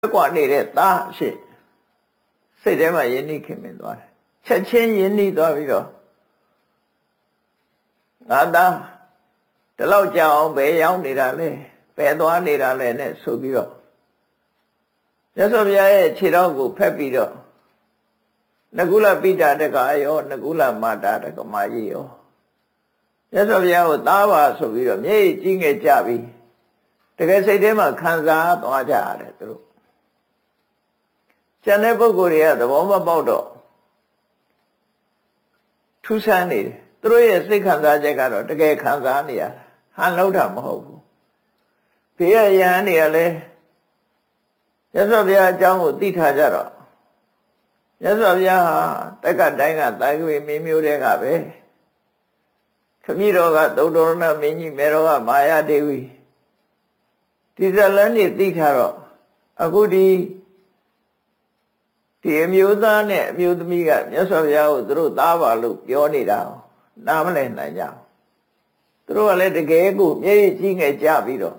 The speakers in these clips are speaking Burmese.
ကွာနေတဲ့သားအဖြစ်စိတ်ထဲမှာယဉ်နှိခင်မင်သွားတယ်ချက်ချင်းယဉ်နှိသွားပြီးတော့ငါသားဒီလောက်ကြောင်ဘယ်ရောက်နေတာလဲဘယ်သွားနေတာလဲနဲ့ဆိုပြီးတော့မြတ်စွာဘုရားရဲ့ခြေထောက်ကိုဖက်ပြီးတော့နကုလပိဋကတကရောနကုလမာတာတကမကြီးရောမြတ်စွာဘုရားကိုသားပါဆိုပြီးတော့မျက်ရည်ကြီးငယ်ကြပြီးတကယ်စိတ်ထဲမှာခံစားသွားကြရတယ်သူတို့ကျန်တဲ့ပုဂ္ဂိုလ်တွေကသဘောမပေါက်တော့ထူးဆန်းနေတယ်သူတို့ရဲ့စိတ်ခံစားချက်ကတော့တကယ်ခံစားနေရတာဟန်လောက်တာမဟုတ်ဘူးဘေးရရဟန်းတွေကလည်းမြတ်စွာဘုရားအကြောင်းကိုသိထားကြတော့မြတ်စွာဘုရားဟာတက္ကတိုင်းကတာဂဝေမင်းမျိုးတွေကပဲခမည်းတော်ကသုတ္တရဏမင်းကြီးမေတော်ကမာယာဒေဝီဒီဇလန်းနေသိထားတော့အခုဒီအမျိုးသားနဲ့အမျိုးသမီးကမြတ်စွာဘုရားကိုသူတို့သားပါလို့ပြောနေတာနားမလည်နိုင်ကြဘူးသူတို့ကလည်းတကယ်ကိုမျက်ရည်ကြီးငယ်ကြပြီးတော့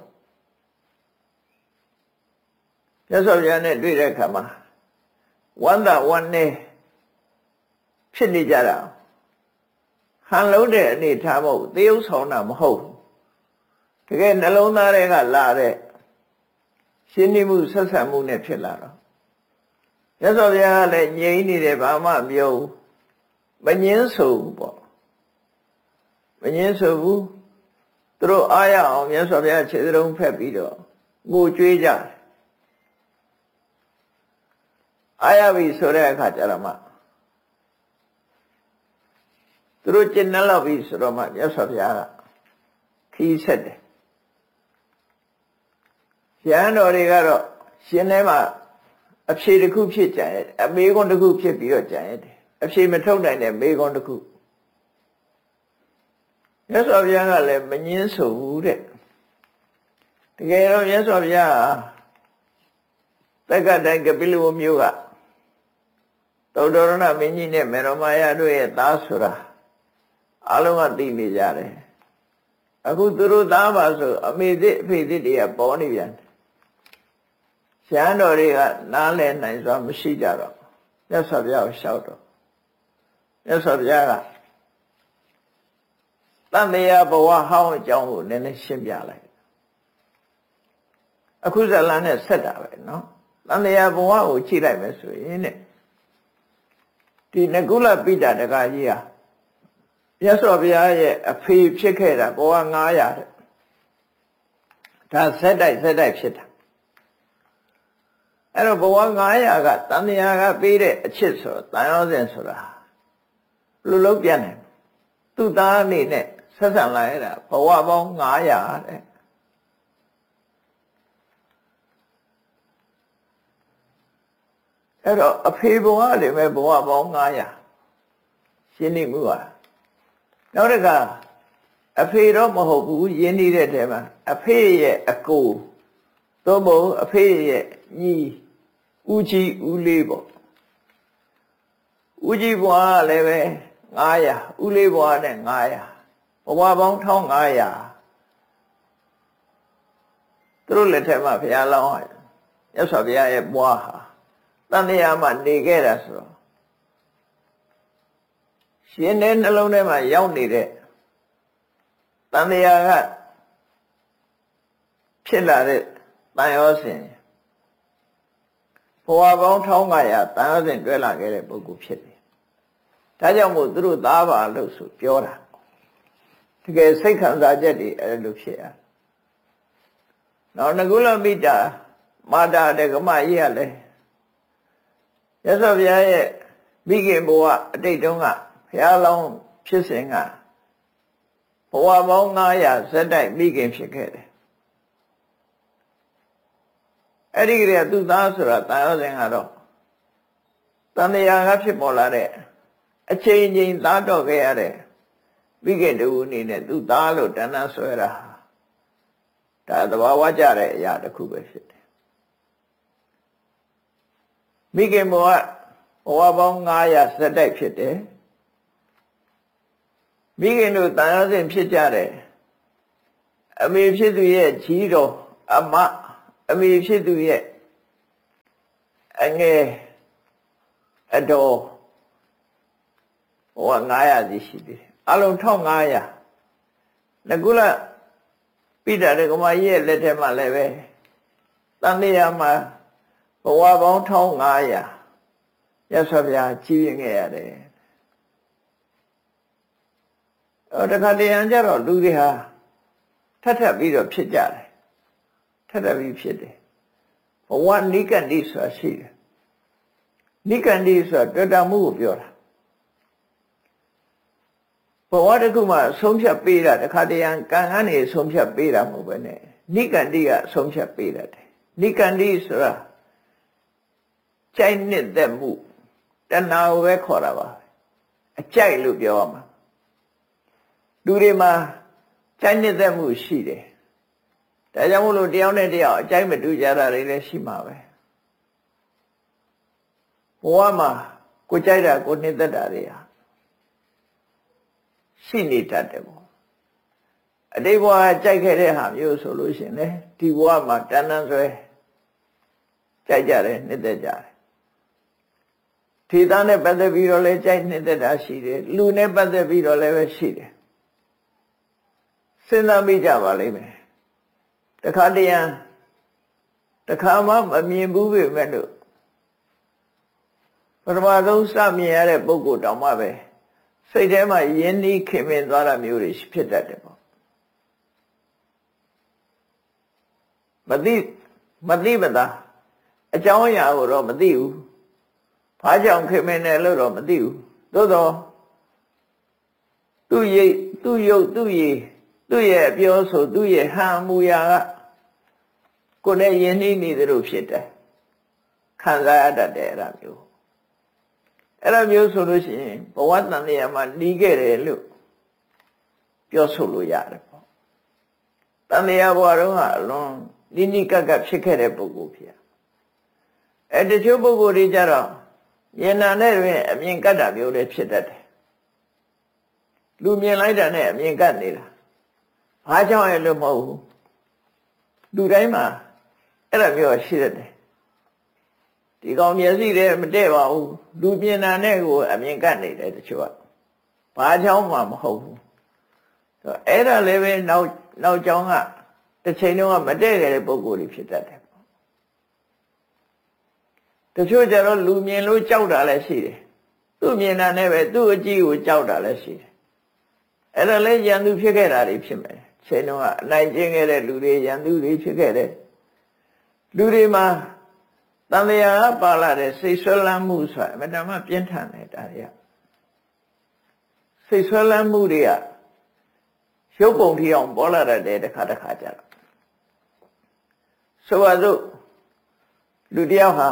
မြတ်စွာဘုရားနဲ့တွေ့တဲ့အခါမှာဝန္တာဝန္နေဖြစ်နေကြတာဟန်လုံးတဲ့အနေထားမဟုတ်သေယုတ်ဆောင်တာမဟုတ်တကယ်နှလုံးသားတွေကလာတဲ့ရှင်းနေမှုဆက်ဆံမှုနဲ့ဖြစ်လာတော့မြတ်စွာဘုရားကလည်းငြိမ်းနေတယ်ဘာမှမပြောဘူးမငင်းဆိုဘူးပေါ့မငင်းဆိုဘူးသူတို့အားရအောင်မြတ်စွာဘုရားခြေစလုံးဖက်ပြီးတော့ငိုကြွေးကြတယ်အားရပြီဆိုတဲ့အခါကျတော့မှသူတို့ကျင့်နှလောက်ပြီဆိုတော့မှမြတ်စွာဘုရားကခီးဆက်တယ်ရဟန်းတော်တွေကတော့ရှင်ထဲမှာအဖြေတစ်ခုဖြစ်ကြရဲ့အမေခွန်းတစ်ခုဖြစ်ပြီးတော့ကြရဲ့အဖြေမထုတ်နိုင်တဲ့မေခွန်းတစ်ခုမြတ်စွာဘုရားကလည်းမငင်းဆိုဘူးတဲ့တကယ်တော့မြတ်စွာဘုရားတက္ကတိုင်းကပိလဝမျိုးကသုတ္တရဏမင်းကြီးနဲ့မေရောမာယာတို့ရဲ့သားဆိုတာအလုံးကသိနေကြတယ်အခုသူတို့သားပါဆိုအမေသစ်အဖေသစ်တွေကပေါ်နေပြန်ရဟန်းတော်တွေကနားလည်နိုင်စွာမရှိကြတော့မြတ်စွာဘုရားကိုလျှောက်တော့မြတ်စွာဘုရားကတန်တရားဘဝဟောင်းအကြောင်းကိုနည်းနည်းရှင်းပြလိုက်အခုဇလန်းနဲ့ဆက်တာပဲနော်တန်တရားဘဝကိုကြည့်လိုက်မယ်ဆိုရင်ဒီနကုလပိဋကတကကြီးဟာမြတ်စွာဘုရားရဲ့အဖေဖြစ်ခဲ့တာဘဝ900တဲ့ဒါဆက်တိုက်ဖြစ်တာအဲ့တော့ဘဝ900ကတန်တရားကပေးတဲ့အချစ်ဆိုတန်ရောစဉ်ဆိုတာလူလုံးပြတ်နိုင်သူ့သားအနေနဲ့ဆက်ဆံလာရတာဘဝပေါင်း900တဲ့အဲ့တော့အဖေဘဝတွေပဲဘဝပေါင်း900ရှင်းနေမှုပါနောက်တစ်ခါအဖေတော့မဟုတ်ဘူးယဉ်နေတဲ့တဲမှာအဖေရဲ့အကိုသို့မဟုတ်အဖေရဲ့ညီဦးကြီးဦးလေးပေါ့ဦးကြီးဘွားလည်းပဲ900ဦးလေးဘွားနဲ့900ဘဝပေါင်း1500သူတို့လက်ထက်မှာဘုရားလောင်းရမြတ်စွာဘုရားရဲ့ဘွားဟာတန်တရားမှာနေခဲ့တာဆိုတော့ရှင်တဲ့နှလုံးထဲမှာရောက်နေတဲ့တန်တရားကဖြစ်လာတဲ့တန်ရောစဉ်ဘဝပေါင်း1500တန်ရောစဉ်တွဲလာခဲ့တဲ့ပုဂ္ဂိုလ်ဖြစ်တယ်ဒါကြောင့်မို့သူတို့သားပါလို့ဆိုပြောတာတကယ်စိတ်ခံစားချက်တွေအဲ့လိုဖြစ်ရနောက်နကုလမိတာမာတာတကမကြီးကလည်းမြတ်စွာဘုရားရဲ့မိခင်ဘဝအတိတ်တုန်းကဘုရားလောင်းဖြစ်စဉ်ကဘဝပေါင်း900ဇက်တိုက်မိခင်ဖြစ်ခဲ့တယ်အဲ့ဒီကလေးကသူ့သားဆိုတာတာယောဇဉ်ကတော့တန်တရားကဖြစ်ပေါ်လာတဲ့အချိန်ချင်းသားတော့ခဲ့ရတဲ့မိခင်တူအနေနဲ့သူ့သားလို့တဏ္ဍဆွဲတာဒါသဘာဝကြတဲ့အရာတစ်ခုပဲဖြစ်တယ်မိခင်ဘဝပေါင်း900ဇက်တိုက်ဖြစ်တယ်မိခင်တို့တန်ရောစဉ်ဖြစ်ကြတယ်အမေဖြစ်သူရဲ့ကြီးတော်အမေဖြစ်သူရဲ့အငယ်အတော်ဟို900စီရှိသေးတယ်အလုံး1500ငကုလပိဋကဒကမကြီးရဲ့လက်ထက်မှာလည်းပဲတန်တရားမှာဘဝပေါင်း1500ရသော်ဗျာကြီးရင်ခဲ့ရတယ်တခါတရံကြတော့လူတွေဟာထပ်ထပ်ပြီးတော့ဖြစ်ကြတယ်ထပ်ထပ်ပြီးဖြစ်တယ်ဘဝနိကန္တိဆိုတာရှိတယ်နိကန္တိဆိုတာတွေ့တာမှုကိုပြောတာဘဝတစ်ခုမှာဆုံးဖြတ်ပေးတာတခါတရံကံကနေဆုံးဖြတ်ပေးတာမဟုတ်ပဲနဲ့နိကန္တိကဆုံးဖြတ်ပေးတယ်နိကန္တိဆိုတာကြိုက်နှစ်သက်မှုတဏှာကိုပဲခေါ်တာပါအကြိုက်လို့ပြောရမှာလူတွေမှာကြိုက်နှစ်သက်မှုရှိတယ်ဒါကြောင့်မို့လို့တယောက်နဲ့တယောက်အကြိုက်မတူကြတာတွေလည်းရှိမှာပဲဘဝမှာကိုကြိုက်တာကိုနှစ်သက်တာတွေဟာရှိနေတတ်တယ်ပေါ့အတိတ်ဘဝကြိုက်ခဲ့တဲ့ဟာမျိုးဆိုလို့ရှိရင်လေဒီဘဝမှာတဏ္ဍဆွဲကြိုက်ကြတယ်နှစ်သက်ကြတယ်ထေသားနဲ့ပတ်သက်ပြီးတော့လည်းကြိုက်နှစ်သက်တာရှိတယ်လူနဲ့ပတ်သက်ပြီးတော့လည်းပဲရှိတယ်စဉ်းစားမိကြပါလိမ့်မယ်တခါတရံတခါမှမမြင်ဘူးပဲမဲ့လို့ပထမဆုံးစမြင်ရတဲ့ပုဂ္ဂိုလ်တောင်မှပဲစိတ်ထဲမှာယဉ်နီးခင်မင်သွားတာမျိုးတွေဖြစ်တတ်တယ်ပေါ့မသိမသာအကြောင်းအရာကိုတော့မသိဘူးဘာကြောင့်ခင်မင်တယ်လို့တော့မသိဘူးသို့တော့သူ့ရိပ်သူ့ရုပ်သူ့ရည်သူ့ရဲ့ပြောဆိုသူ့ရဲ့ဟန်မူရာကကိုယ်နဲ့ယဉ်နီးနေသလိုဖြစ်တယ်ခံစားရတတ်တယ်အဲ့ဒါမျိုးဆိုလို့ရှိရင်ဘဝတန်တရားမှာနှီးခဲ့တယ်လို့ပြောဆိုလို့ရတယ်ပေါ့တန်တရားဘဝတုန်းကအလွန်နိကကဖြစ်ခဲ့တဲ့ပုဂ္ဂိုလ်ဖြစ်တချို့ပုဂ္ဂိုလ်တွေကြတော့ဉာဏ်နဲ့တွင်အမြင်ကတ်တာမျိုးလည်းဖြစ်တတ်တယ်လူမြင်လိုက်တာနဲ့အမြင်ကတ်နေတာဘာကြောင့်လဲလို့မဟုတ်ဘူးလူတိုင်းမှာအဲ့ဒါမျိုးရှိတတ်တယ်ဒီကောင်မျက်စိတွေမတည့်ပါဘူးလူမြင်တာနဲ့ကိုအမြင်ကတ်နေတယ်တချို့ကဘာကြောင့်မှမဟုတ်ဘူးအဲ့ဒါလည်းပဲနောက်ကြောင်းကတစ်ချိန်လုံးကမတည့်ခဲ့တဲ့ပုံကိုယ်တွေဖြစ်တတ်တယ်တချို့ကျတော့လူမြင်လို့ကြောက်တာလည်းရှိတယ်သူ့မြင်တာနဲ့ပဲသူ့အကြည့်ကိုကြောက်တာလည်းရှိတယ်အဲ့ဒါလည်းရန်သူဖြစ်ခဲ့တာတွေဖြစ်မယ်ချိန်တော့အနိုင်ကျင့်ခဲ့တဲ့လူတွေရန်သူတွေဖြစ်ခဲ့တဲ့လူတွေမှာတန်လျာပါလာတဲ့စိတ်ဆွဲလန်းမှုဆိုတာအမှန်တမ်းပြင်းထန်တယ်ဒါတွေကစိတ်ဆွဲလန်းမှုတွေကရုပ်ပုံထီအောင်ပေါ်လာတဲ့တစ်ခါကြတော့ဆိုပါစို့လူတယောက်ဟာ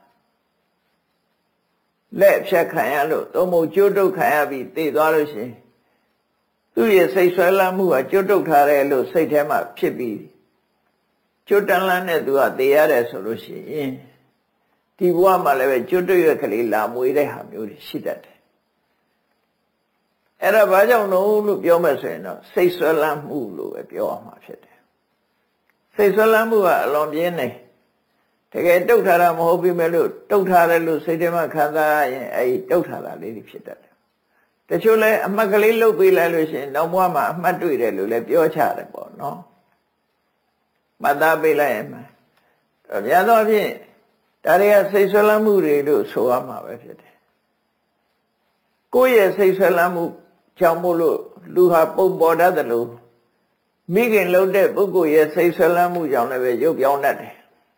လက်ဖြတ်ခံရလို့သုံးဖို့ကြိုးတုပ်ခံရပြီးသေသွားလို့ရှိရင်သူ့ရဲ့စိတ်ဆွဲလန်းမှုကကြိုးတုပ်ထားတယ်လို့စိတ်ထဲမှာဖြစ်ပြီးကြိုးတန်းလန်းနဲ့သူကသေရတယ်ဆိုလို့ရှိရင်ဒီဘဝမှာလည်းပဲကြွတ်တွေ့ရကလေးလာမွေးတဲ့ဟာမျိုးတွေရှိတတ်တယ်အဲ့ဒါဘာကြောင့်လို့ပြောမယ်ဆိုရင်တော့စိတ်ဆွဲလန်းမှုလို့ပဲပြောရမှာဖြစ်တယ်စိတ်ဆွဲလန်းမှုကအလွန်ပြင်းနေတကယ်တုတ်ထားတာမဟုတ်ပြီမဲ့လို့တုတ်ထားတယ်လို့စိတ်ထဲမှာခံစားရရင်အဲ့ဒီတုတ်ထားတာလေးတွေဖြစ်တတ်တယ်တချို့လည်းအမှတ်ကလေးလုတ်ပေးလိုက်လို့ရှိရင်နောက်ဘဝမှာအမှတ်တွေ့တယ်လို့လည်းပြောချတယ်ပေါ့နော်မှတ်သားပေးလိုက်ရင်များသောအားဖြင့်ဒါတွေကစိတ်ဆွဲလန်းမှုတွေလို့ဆိုရမှာပဲဖြစ်တယ်ကိုယ့်ရဲ့စိတ်ဆွဲလန်းမှုကြောင့်မို့လို့လူဟာပုံပေါ်တတ်တယ်လို့မိခင်လုံးတဲ့ပုဂ္ဂိုလ်ရဲ့စိတ်ဆွဲလန်းမှုကြောင့်လည်းပဲရုပ်ပြောင်းတတ်တယ်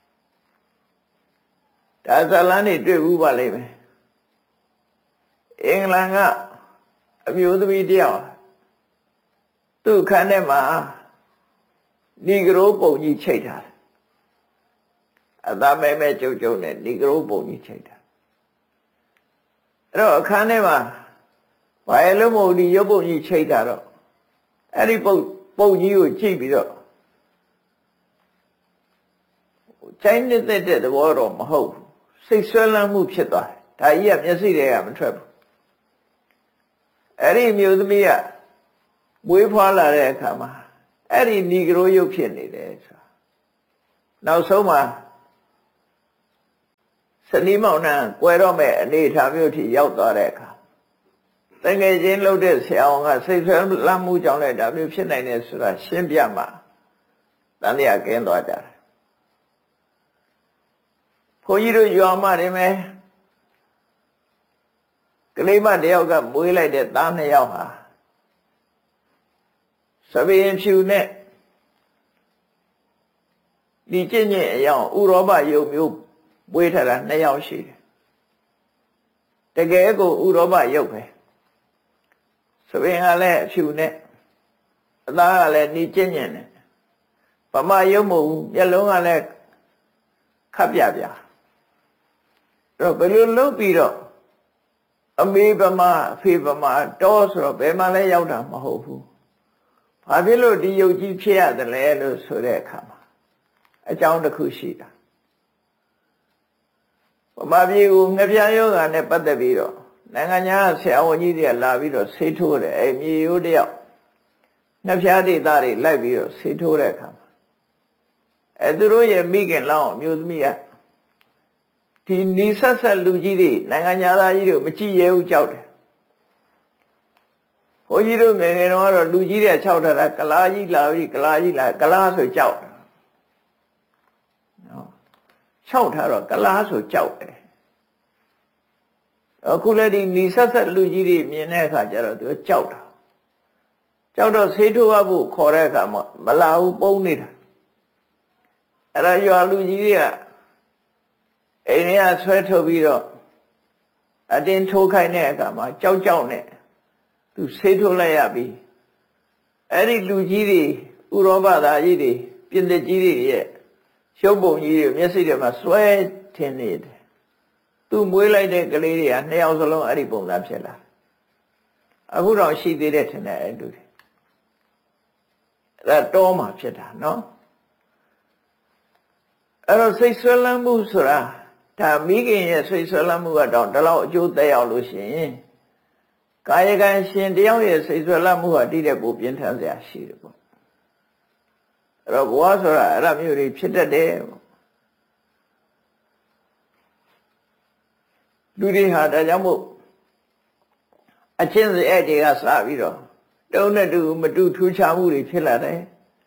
ဒါဇလန်းတွေတွေ့ဘူးပါလိမ့်မယ်အင်္ဂလန်ကအမျိုးသမီးတယောက်သူ့ခန်းထဲမှာနီဂရိုးပုံကြီးချိတ်ထားတယ်အသားမဲကျုပ်နဲ့နီဂရိုးပုံကြီးချိတ်တာအဲ့တော့အခန်းထဲမှာဘာလို့မဟုတ်ဒီရုပ်ပုံကြီးချိတ်တာတော့အဲ့ဒီပုံကြီးကိုကြည့်ပြီးတော့ချိုင်းနေတဲ့သဘောတော့မဟုတ်စိတ်ဆွဲလန်းမှုဖြစ်သွားတယ်ဒါကြီးကမျက်စိတွေကမထွက်ဘူးအဲ့ဒီမျိုးသမီးကမွေးဖွားလာတဲ့အခါမှာအဲ့ဒီနီဂရိုးရုပ်ဖြစ်နေတယ်ဆိုတာနောက်ဆုံးမှာစနီးမောင်နှံကွယ်တော့မဲ့အနေထားမျိုးထိရောက်သွားတဲ့အခါတကယ်ချင်းလှုပ်တဲ့ဆရာအောင်ကစိတ်ဆွဲလမ်းမှုကြောင့်လည်းဒါမျိုးဖြစ်နိုင်တယ်ဆိုတာရှင်းပြမှာတန်တရားကင်းသွားကြတယ်ဘုန်းကြီးတို့ရွာမှာနေမယ်ကလေးမတယောက်ကမွေးလိုက်တဲ့သား2ယောက်ဟာသပင်ဖြူနဲ့ဒီကျင့်အယောင်ဥရောပယုံမျိုးမွေးထားတာ2ယောက်ရှိတယ်တကယ်ကိုဥရောပယုတ်ပဲသပင်ကလည်းအဖြူနဲ့အသားကလည်းဒီကျင့်နဲ့ဗမာယုံမဟုတ်ဘူးမျက်လုံးကလည်းခပ်ပြပြတော့ဘယ်လိုလုပ်ပြီးတော့အမေဗမာအဖေဗမာတောဆိုတော့ဘယ်မှလည်းရောက်တာမဟုတ်ဘူးဘာဖြစ်လို့ဒီယုတ်ကြီးဖြစ်ရတယ်လဲလို့ဆိုတဲ့အခါမှာအကြောင်းတစ်ခုရှိတာဗမာပြည်ကိုငပြားယောဂါနဲ့ပတ်သက်ပြီးတော့နိုင်ငံခြားဆရာဝန်ကြီးတွေကလာပြီးတော့ဆေးထိုးတယ်အဲမြေရိုးတယောက်ငပြားဒေသတွေလိုက်ပြီးတော့ဆေးထိုးတဲ့အခါမှာအဲသူတို့ရဲ့မိခင်လောင်းအမျိုးသမီးကဒီနီဆက်ဆက်လူကြီးတွေနိုင်ငံသားကြီးတို့မကြည့်ရဲဘူးကြောက်တယ်ဘုန်းကြီးတို့ငယ်ငယ်တော့လူကြီးတွေခြောက်ထားတာကလားကြီးလာပြီကလားကြီးလာကလားဆိုကြောက်တယ်နော်ခြောက်ထားတော့ကလားဆိုကြောက်တယ်အခုလည်းဒီနီဆက်ဆက်လူကြီးတွေမြင်တဲ့အခါကျတော့သူကြောက်တာကြောက်တော့ဆေးထိုးဖို့ခေါ်တဲ့အခါမှာမလာဘူးပုံနေတာအဲ့ဒါရွာလူကြီးတွေကအိမ်ထဲကဆွဲထုတ်ပြီးတော့အတင်းထိုးခိုင်းတဲ့အခါမှာကြောက်နဲ့သူဆေးထိုးလိုက်ရပြီအဲ့ဒီလူကြီးတွေဥရောပသားကြီးတွေပြင်သစ်ကြီးတွေရဲ့ရုပ်ပုံကြီးတွေမျက်စိတွေမှာစွဲထင်နေတယ်သူမွေးလိုက်တဲ့ကလေးတွေက2ယောက်စလုံးအဲ့ဒီပုံစံဖြစ်လာအခုတော့ရှိသေးတယ်ထင်တယ်အဲ့လူတွေအဲ့တော့မှဖြစ်တာနော်အဲ့တော့စိတ်ဆွဲလန်းမှုဆိုတာဒါမိခင်ရဲ့စိတ်ဆွဲလန်းမှုကတော့ဒီလောက်အကျိုးသက်ရောက်လို့ရှိရင်ကာယကံရှင်တယောက်ရဲ့စိတ်ဆွဲလန်းမှုဟာတိတဲ့ပိုပြင်းထန်စရာရှိတယ်ပေါ့အဲ့တော့ဘဝဆိုတာအဲ့ဒါမျိုးတွေဖြစ်တတ်တယ်လူတွေဟာဒါကြောင့်မို့အချင်းစအဲ့တွေကစပြီးတော့တုံးနဲ့တူမတူထူးခြားမှုတွေဖြစ်လာတယ်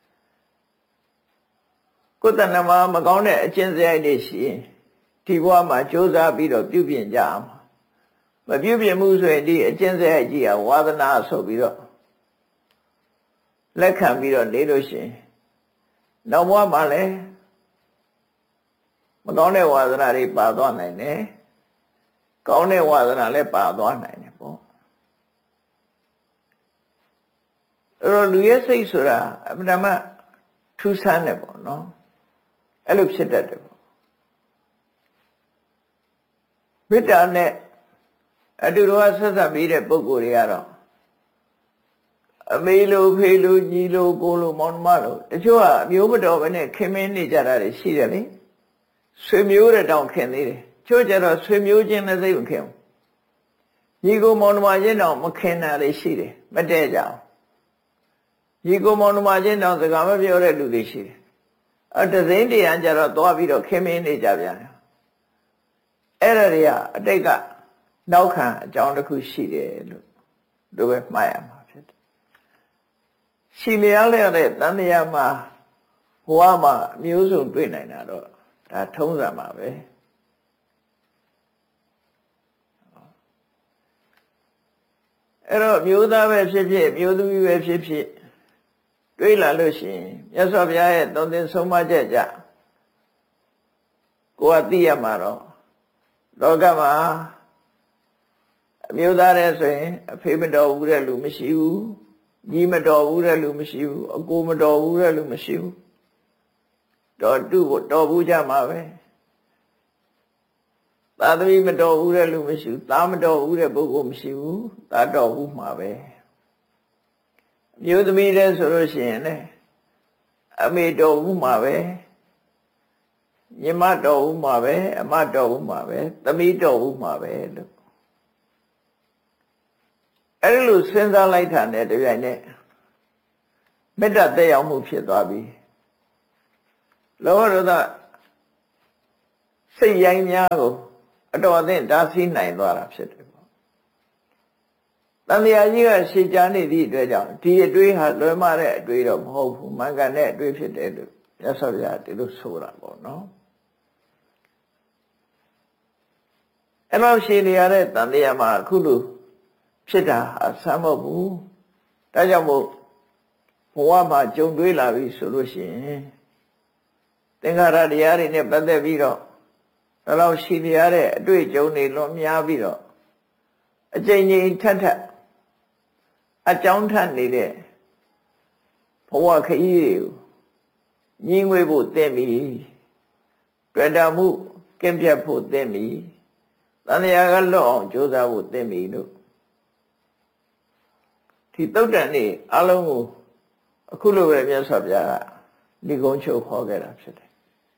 ကိုယ်တဏ္ဍမှာမကောင်းတဲ့အချင်းစရိုက်တွေရှိရင်ဒီဘဝမှာကြိုးစားပြီးတော့ပြုပြင်ကြအောင်မပြုပြင်မှုဆိုရင်ဒီအချင်းစရိုက်ကြီးကဝါသနာဆိုပြီးတော့လက်ခံပြီးတော့နေလို့ရှိရင်နောက်ဘဝမှာလည်းမကောင်းတဲ့ဝါသနာတွေပါသွားနိုင်တယ်ကောင်းတဲ့ဝါသနာလည်းပါသွားနိုင်တယ်ပေါ့အဲ့တော့လူရဲ့စိတ်ဆိုတာအမှန်တမ်းထူးဆန်းတယ်ပေါ့နော်အဲ့လိုဖြစ်တတ်တယ်ပေါ့မေတ္တာနဲ့အတူတူဆက်ဆက်ပြီးတဲ့ပုဂ္ဂိုလ်တွေကတော့အမေလိုဖေလိုညီလိုကိုလိုမောင်နှမလိုတချို့ကအမျိုးမတော်ဘဲနဲ့ခင်မင်းနေကြတာတွေရှိတယ်လေဆွေမျိုးတဲ့တောင်ခင်သေးတယ်ချို့ကြတော့ဆွေမျိုးချင်းနဲ့စိတ်မခင်ဘူးညီကိုမောင်နှမချင်းတောင်မခင်တာတွေရှိတယ်မတည့်ကြအောင်ညီကိုမောင်နှမချင်းတောင်စကားမပြောတဲ့လူတွေရှိတယ်တစိမ့်တရားကြတော့သွားပြီးတော့ခင်မင်းနေကြပြန်တယ်အဲ့ဒါတွေကအတိတ်ကနောက်ခံအကြောင်းတစ်ခုရှိတယ်လို့တို့ပဲမှားရမှာဖြစ်တယ်ရှိလျက်တဲ့တန်တရားမှာဘဝမှာမျိုးစုံတွေ့နိုင်တာတော့ဒါထုံးစံပါပဲအဲ့တော့မျိုးသားပဲဖြစ်ဖြစ်မျိုးသမီးပဲဖြစ်ဖြစ်တွေးလာလို့ရှိရင်မြတ်စွာဘုရားရဲ့သုံးသင်ဆုံးမချက်ကြကိုယ်ကသိရမှာတော့လောကမှာအမျိုးသားတဲ့ဆိုရင်အဖေမတော်ဘူးတဲ့လူမရှိဘူးညီမတော်ဘူးတဲ့လူမရှိဘူးအကိုမတော်ဘူးတဲ့လူမရှိဘူးတော်တူတော်ဘူးကြမှာပဲသာသမီမတော်ဘူးတဲ့လူမရှိဘူးသားမတော်ဘူးတဲ့ပုဂ္ဂိုလ်မရှိဘူးသားတော်ဘူးမှာပဲမျိုးသမီးတဲ့ဆိုလို့ရှိရင်လည်းအမေတော်ဘူးမှာပဲညီမတော်ဘူးမှာပဲအမတော်ဘူးမှာပဲသမီးတော်ဘူးမှာပဲလို့အဲ့ဒီလိုစဉ်းစားလိုက်တာနဲ့တပြိုင်နက်မေတ္တာသက်ရောက်မှုဖြစ်သွားပြီလောဘဒေါသစိတ်ရိုင်းများကိုအတော်အသင့်တားဆီးနိုင်သွားတာဖြစ်တယ်ပေါ့တန်တရားကြီးကရှေ့ကြားနေသည့်အတွက်ကြောင့်ဒီအတွေးဟာလွယ်မတဲ့အတွေးတော့မဟုတ်ဘူးမှန်ကန်တဲ့အတွေးဖြစ်တယ်လို့မြတ်စွာဘုရားဒီလိုဆိုတာပေါ့နော်အဲ့လိုရှေ့နေရတဲ့တန်တရားမှာအခုလိုဖြစ်တာအဆမ်းမဟုတ်ဘူးဒါကြောင့်မို့ဘဝမှာကြုံတွေ့လာပြီဆိုလို့ရှိရင်သင်္ခါရတရားတွေနဲ့ပတ်သက်ပြီးတော့ဒါလောက်ရှိနေရတဲ့အတွေ့အကြုံတွေလွန်များပြီးတော့အကျဉ်းချင်းထက်အကြောင်းထက်နေတဲ့ဘဝခရီးတွေကိုညီငွေဖို့သင်ပြီတွေ့တာမှုကင်းပြတ်ဖို့သင်ပြီတန်တရားကလွတ်အောင်ကြိုးစားဖို့သင်ပြီလို့ဒီသုတ်တန်နေအလုံးကိုအခုလိုပဲမြတ်စွာဘုရားကဒီကုန်းချုပ်ခေါ်ခဲ့တာဖြစ်တယ်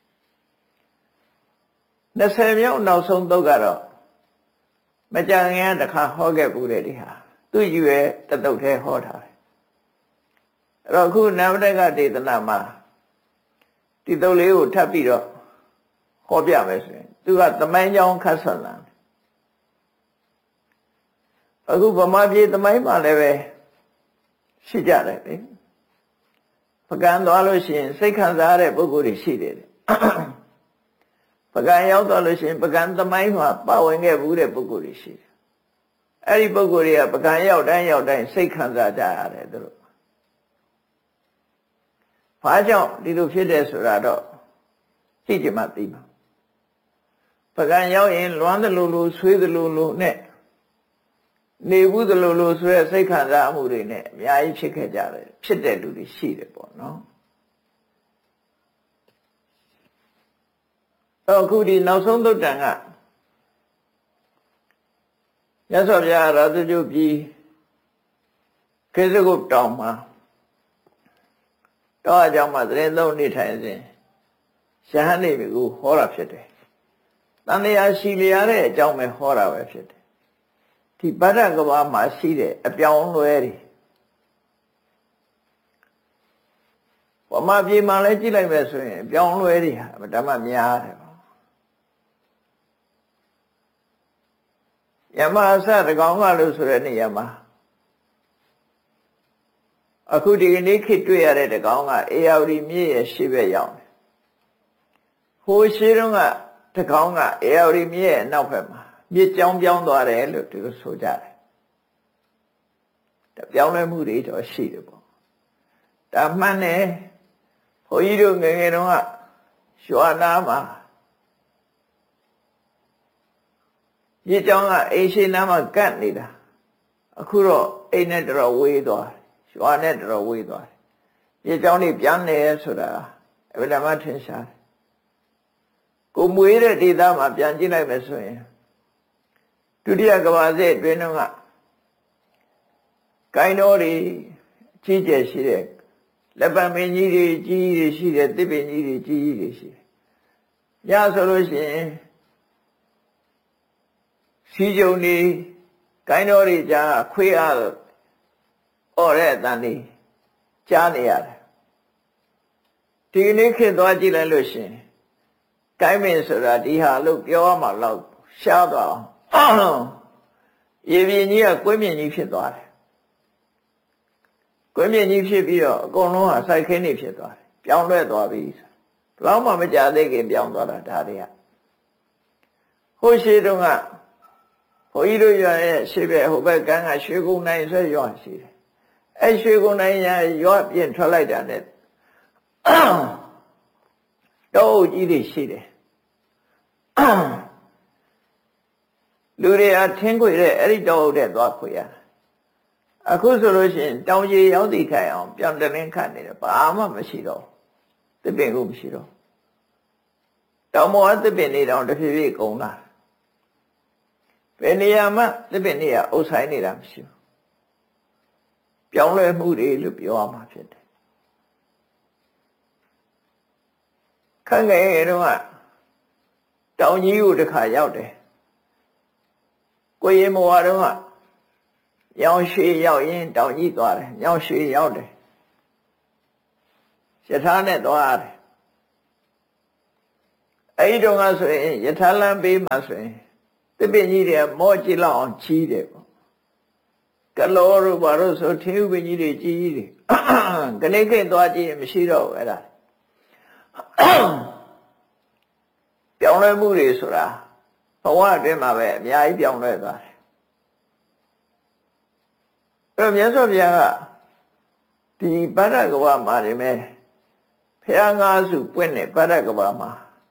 20မြောက်နောက်ဆုံးသုတ်ကတော့မကြခင်တခါဟောခဲ့ဘူးတဲ့ဒီဟာသူ့ရွယ်တသုတ်ထဲဟောထားတယ်အဲ့တော့အခုနဝတကဒေသနာမှာဒီသုတ်လေးကိုထပ်ပြီးတော့ဟောပြမယ်ဆိုရင်သူကသမိုင်းကြောင်းခတ်ဆန်လာအခုဗမာပြည်သမိုင်းမှာလည်းပဲရှိကြတယ်လေပကံသွားလို့ရှိရင်စိတ်ခံစားရတဲ့ပုဂ္ဂိုလ်တွေရှိတယ်ပကံရောက်သွားလို့ရှိရင်ပကံသမိုင်းမှာပါဝင်ခဲ့ဘူးတဲ့ပုဂ္ဂိုလ်တွေရှိတယ်အဲ့ဒီပုဂ္ဂိုလ်တွေကပကံရောက်တိုင်းစိတ်ခံစားကြရတယ်သူတို့ဘာကြောင့်ဒီလိုဖြစ်တယ်ဆိုတာတော့သိကြမှသိမှာပကံရောက်ရင်လွမ်းသလိုလိုဆွေးသလိုလိုနဲ့နေဘူးသလိုလိုဆိုရဲစိတ်ခံစားမှုတွေနဲ့အများကြီးဖြစ်ခဲ့ကြတယ်ဖြစ်တဲ့လူတွေရှိတယ်ပေါ့နော်အခုဒီနောက်ဆုံးသုတ်တန်ကမြတ်စွာဘုရားရာဇဂုပြည်ခေစကုတ်တောင်မှာတောအကြောင်းမှာသတင်းသုံးနေထိုင်စဉ်ရဟန်းနေပြီကိုဟောတာဖြစ်တယ်တန်တရားရှိလျားတဲ့အကြောင်းပဲဟောတာပဲဖြစ်တယ်ဒီဗဒ္ဒကဘာမှာရှိတဲ့အပြောင်းလဲတွေဗမာပြည်မှာလည်းကြည့်လိုက်မယ်ဆိုရင်အပြောင်းလဲတွေဟာဓမ္မများတယ်ပေါ့ယမအစတကောင်ကလို့ဆိုတဲ့နေရာမှာအခုဒီကနေ့ခေတ်တွေ့ရတဲ့တကောင်ကအေယာဝတီမြစ်ရဲ့ရှေ့ဘက်ရောက်တယ်ဟိုရှေ့တုန်းကတကောင်ကအေယာဝတီမြစ်ရဲ့နောက်ဘက်မှာမြစ်ကြောင်းပြောင်းသွားတယ်လို့သူဆိုကြတယ်။ပြောင်းလဲမှုတွေတော့ရှိတယ်ပေါ့။ဒါမှန်တယ်။ဘုန်းကြီးတို့ငယ်ငယ်တုန်းကရွာနာမှာမြစ်ကြောင်းကအိမ်ရှိနားမှာကတ်နေတာ။အခုတော့အိမ်နဲ့တော်ဝေးသွားတယ်။ရွာနဲ့တော်ဝေးသွားတယ်။မြစ်ကြောင်းတွေပြန်နေဆိုတာအဗလာမထင်ရှားတယ်။ကိုမွေးတဲ့ဒေသမှာပြန်ကြည့်လိုက်မယ်ဆိုရင်ဒုတိယကမ္ဘာစစ်အတွင်းကကိုင်းတော်တွေကြီးကျယ်ရှိတဲ့လက်ပံမင်းကြီးတွေကြီးရှိတဲ့တစ်ပင်ကြီးတွေကြီးရှိတယ်။ညဆိုလို့ရှိရင်စီကြုံတွေကိုင်းတော်တွေကြားခွေးအားအော်တဲ့အတန်တွေကြားနေရတယ်။ဒီနေ့ခေတ်သွားကြည့်လိုက်လို့ရှိရင်ကိုင်းမင်းဆိုတာဒီဟာလို့ပြောရမှာတော့ရှားသွားအောင်ရေပြင်းကြီးကကွင်းမြင့်ကြီးဖြစ်သွားတယ်ကွင်းမြင့်ကြီးဖြစ်ပြီးတော့အကုန်လုံးဟာစိုက်ခင်းနေဖြစ်သွားတယ်ပြောင်းလဲသွားပြီဘယ်တော့မှမကြသေးခင်ပြောင်းသွားတာဒါတွေကဟိုရှိတုန်းကဘုန်းကြီးတို့ရွာရဲ့ရှေ့ဘက်ဟိုဘက်ကန်းကရွှေကုန်းနိုင်ဆွဲရွာရှိတယ်အဲရွှေကုန်းနိုင်ရွာပြင်ထွက်လိုက်တာနဲ့တောအုပ်ကြီးတွေရှိတယ်လူတွေအထင်းခွေတဲ့အဲ့ဒီတောအုပ်တဲ့သွားခွေရအခုဆိုလို့ရှိရင်တောင်ကြီးရောက်တည်ခိုင်အောင်ပြောင်းတင်းခတ်နေတယ်ဘာမှမရှိတော့သစ်ပင်ကိုမရှိတော့တောင်ပေါ်ကသစ်ပင်တွေတောင်တစ်ဖြည်းဖြည်းကုန်လာဘယ်နေရာမှသစ်ပင်တွေကအုပ်ဆိုင်နေတာမရှိဘူးပြောင်းလဲမှုတွေလို့ပြောရမှာဖြစ်တယ်ခန့်ငယ်တုန်းကတောင်ကြီးကိုတစ်ခါရောက်တယ်ကိုရင်မောတုန်းကညောင်ရွှေရောက်ရင်တောင်ကြီးသွားတယ်ညောင်ရွှေရောက်တယ်ယထာနဲ့သွားတယ်အဲ့ဒီတုန်းကဆိုရင်ယထာလမ်းပေးမှဆိုရင်သစ်ပင်ကြီးတွေမောကြည့်လောက်အောင်ကြီးတယ်ပေါ့ကလောတို့ဘာလို့ဆိုထင်းဥပင်ကြီးတွေကြီးကြီးတွေကနေခေတ်သွားကြည့်ရင်မရှိတော့ဘူးအဲ့ဒါပြောင်းလဲမှုတွေဆိုတာဘဝအတွင်းမှာပဲအများကြီးပြောင်းလဲသွားတယ်အဲ့တော့မြတ်စွာဘုရားကဒီဗဒ္ဒကဝမှာနေမယ်ဖះငါးစုပွင့်တဲ့ဗဒ္ဒကဝမှာ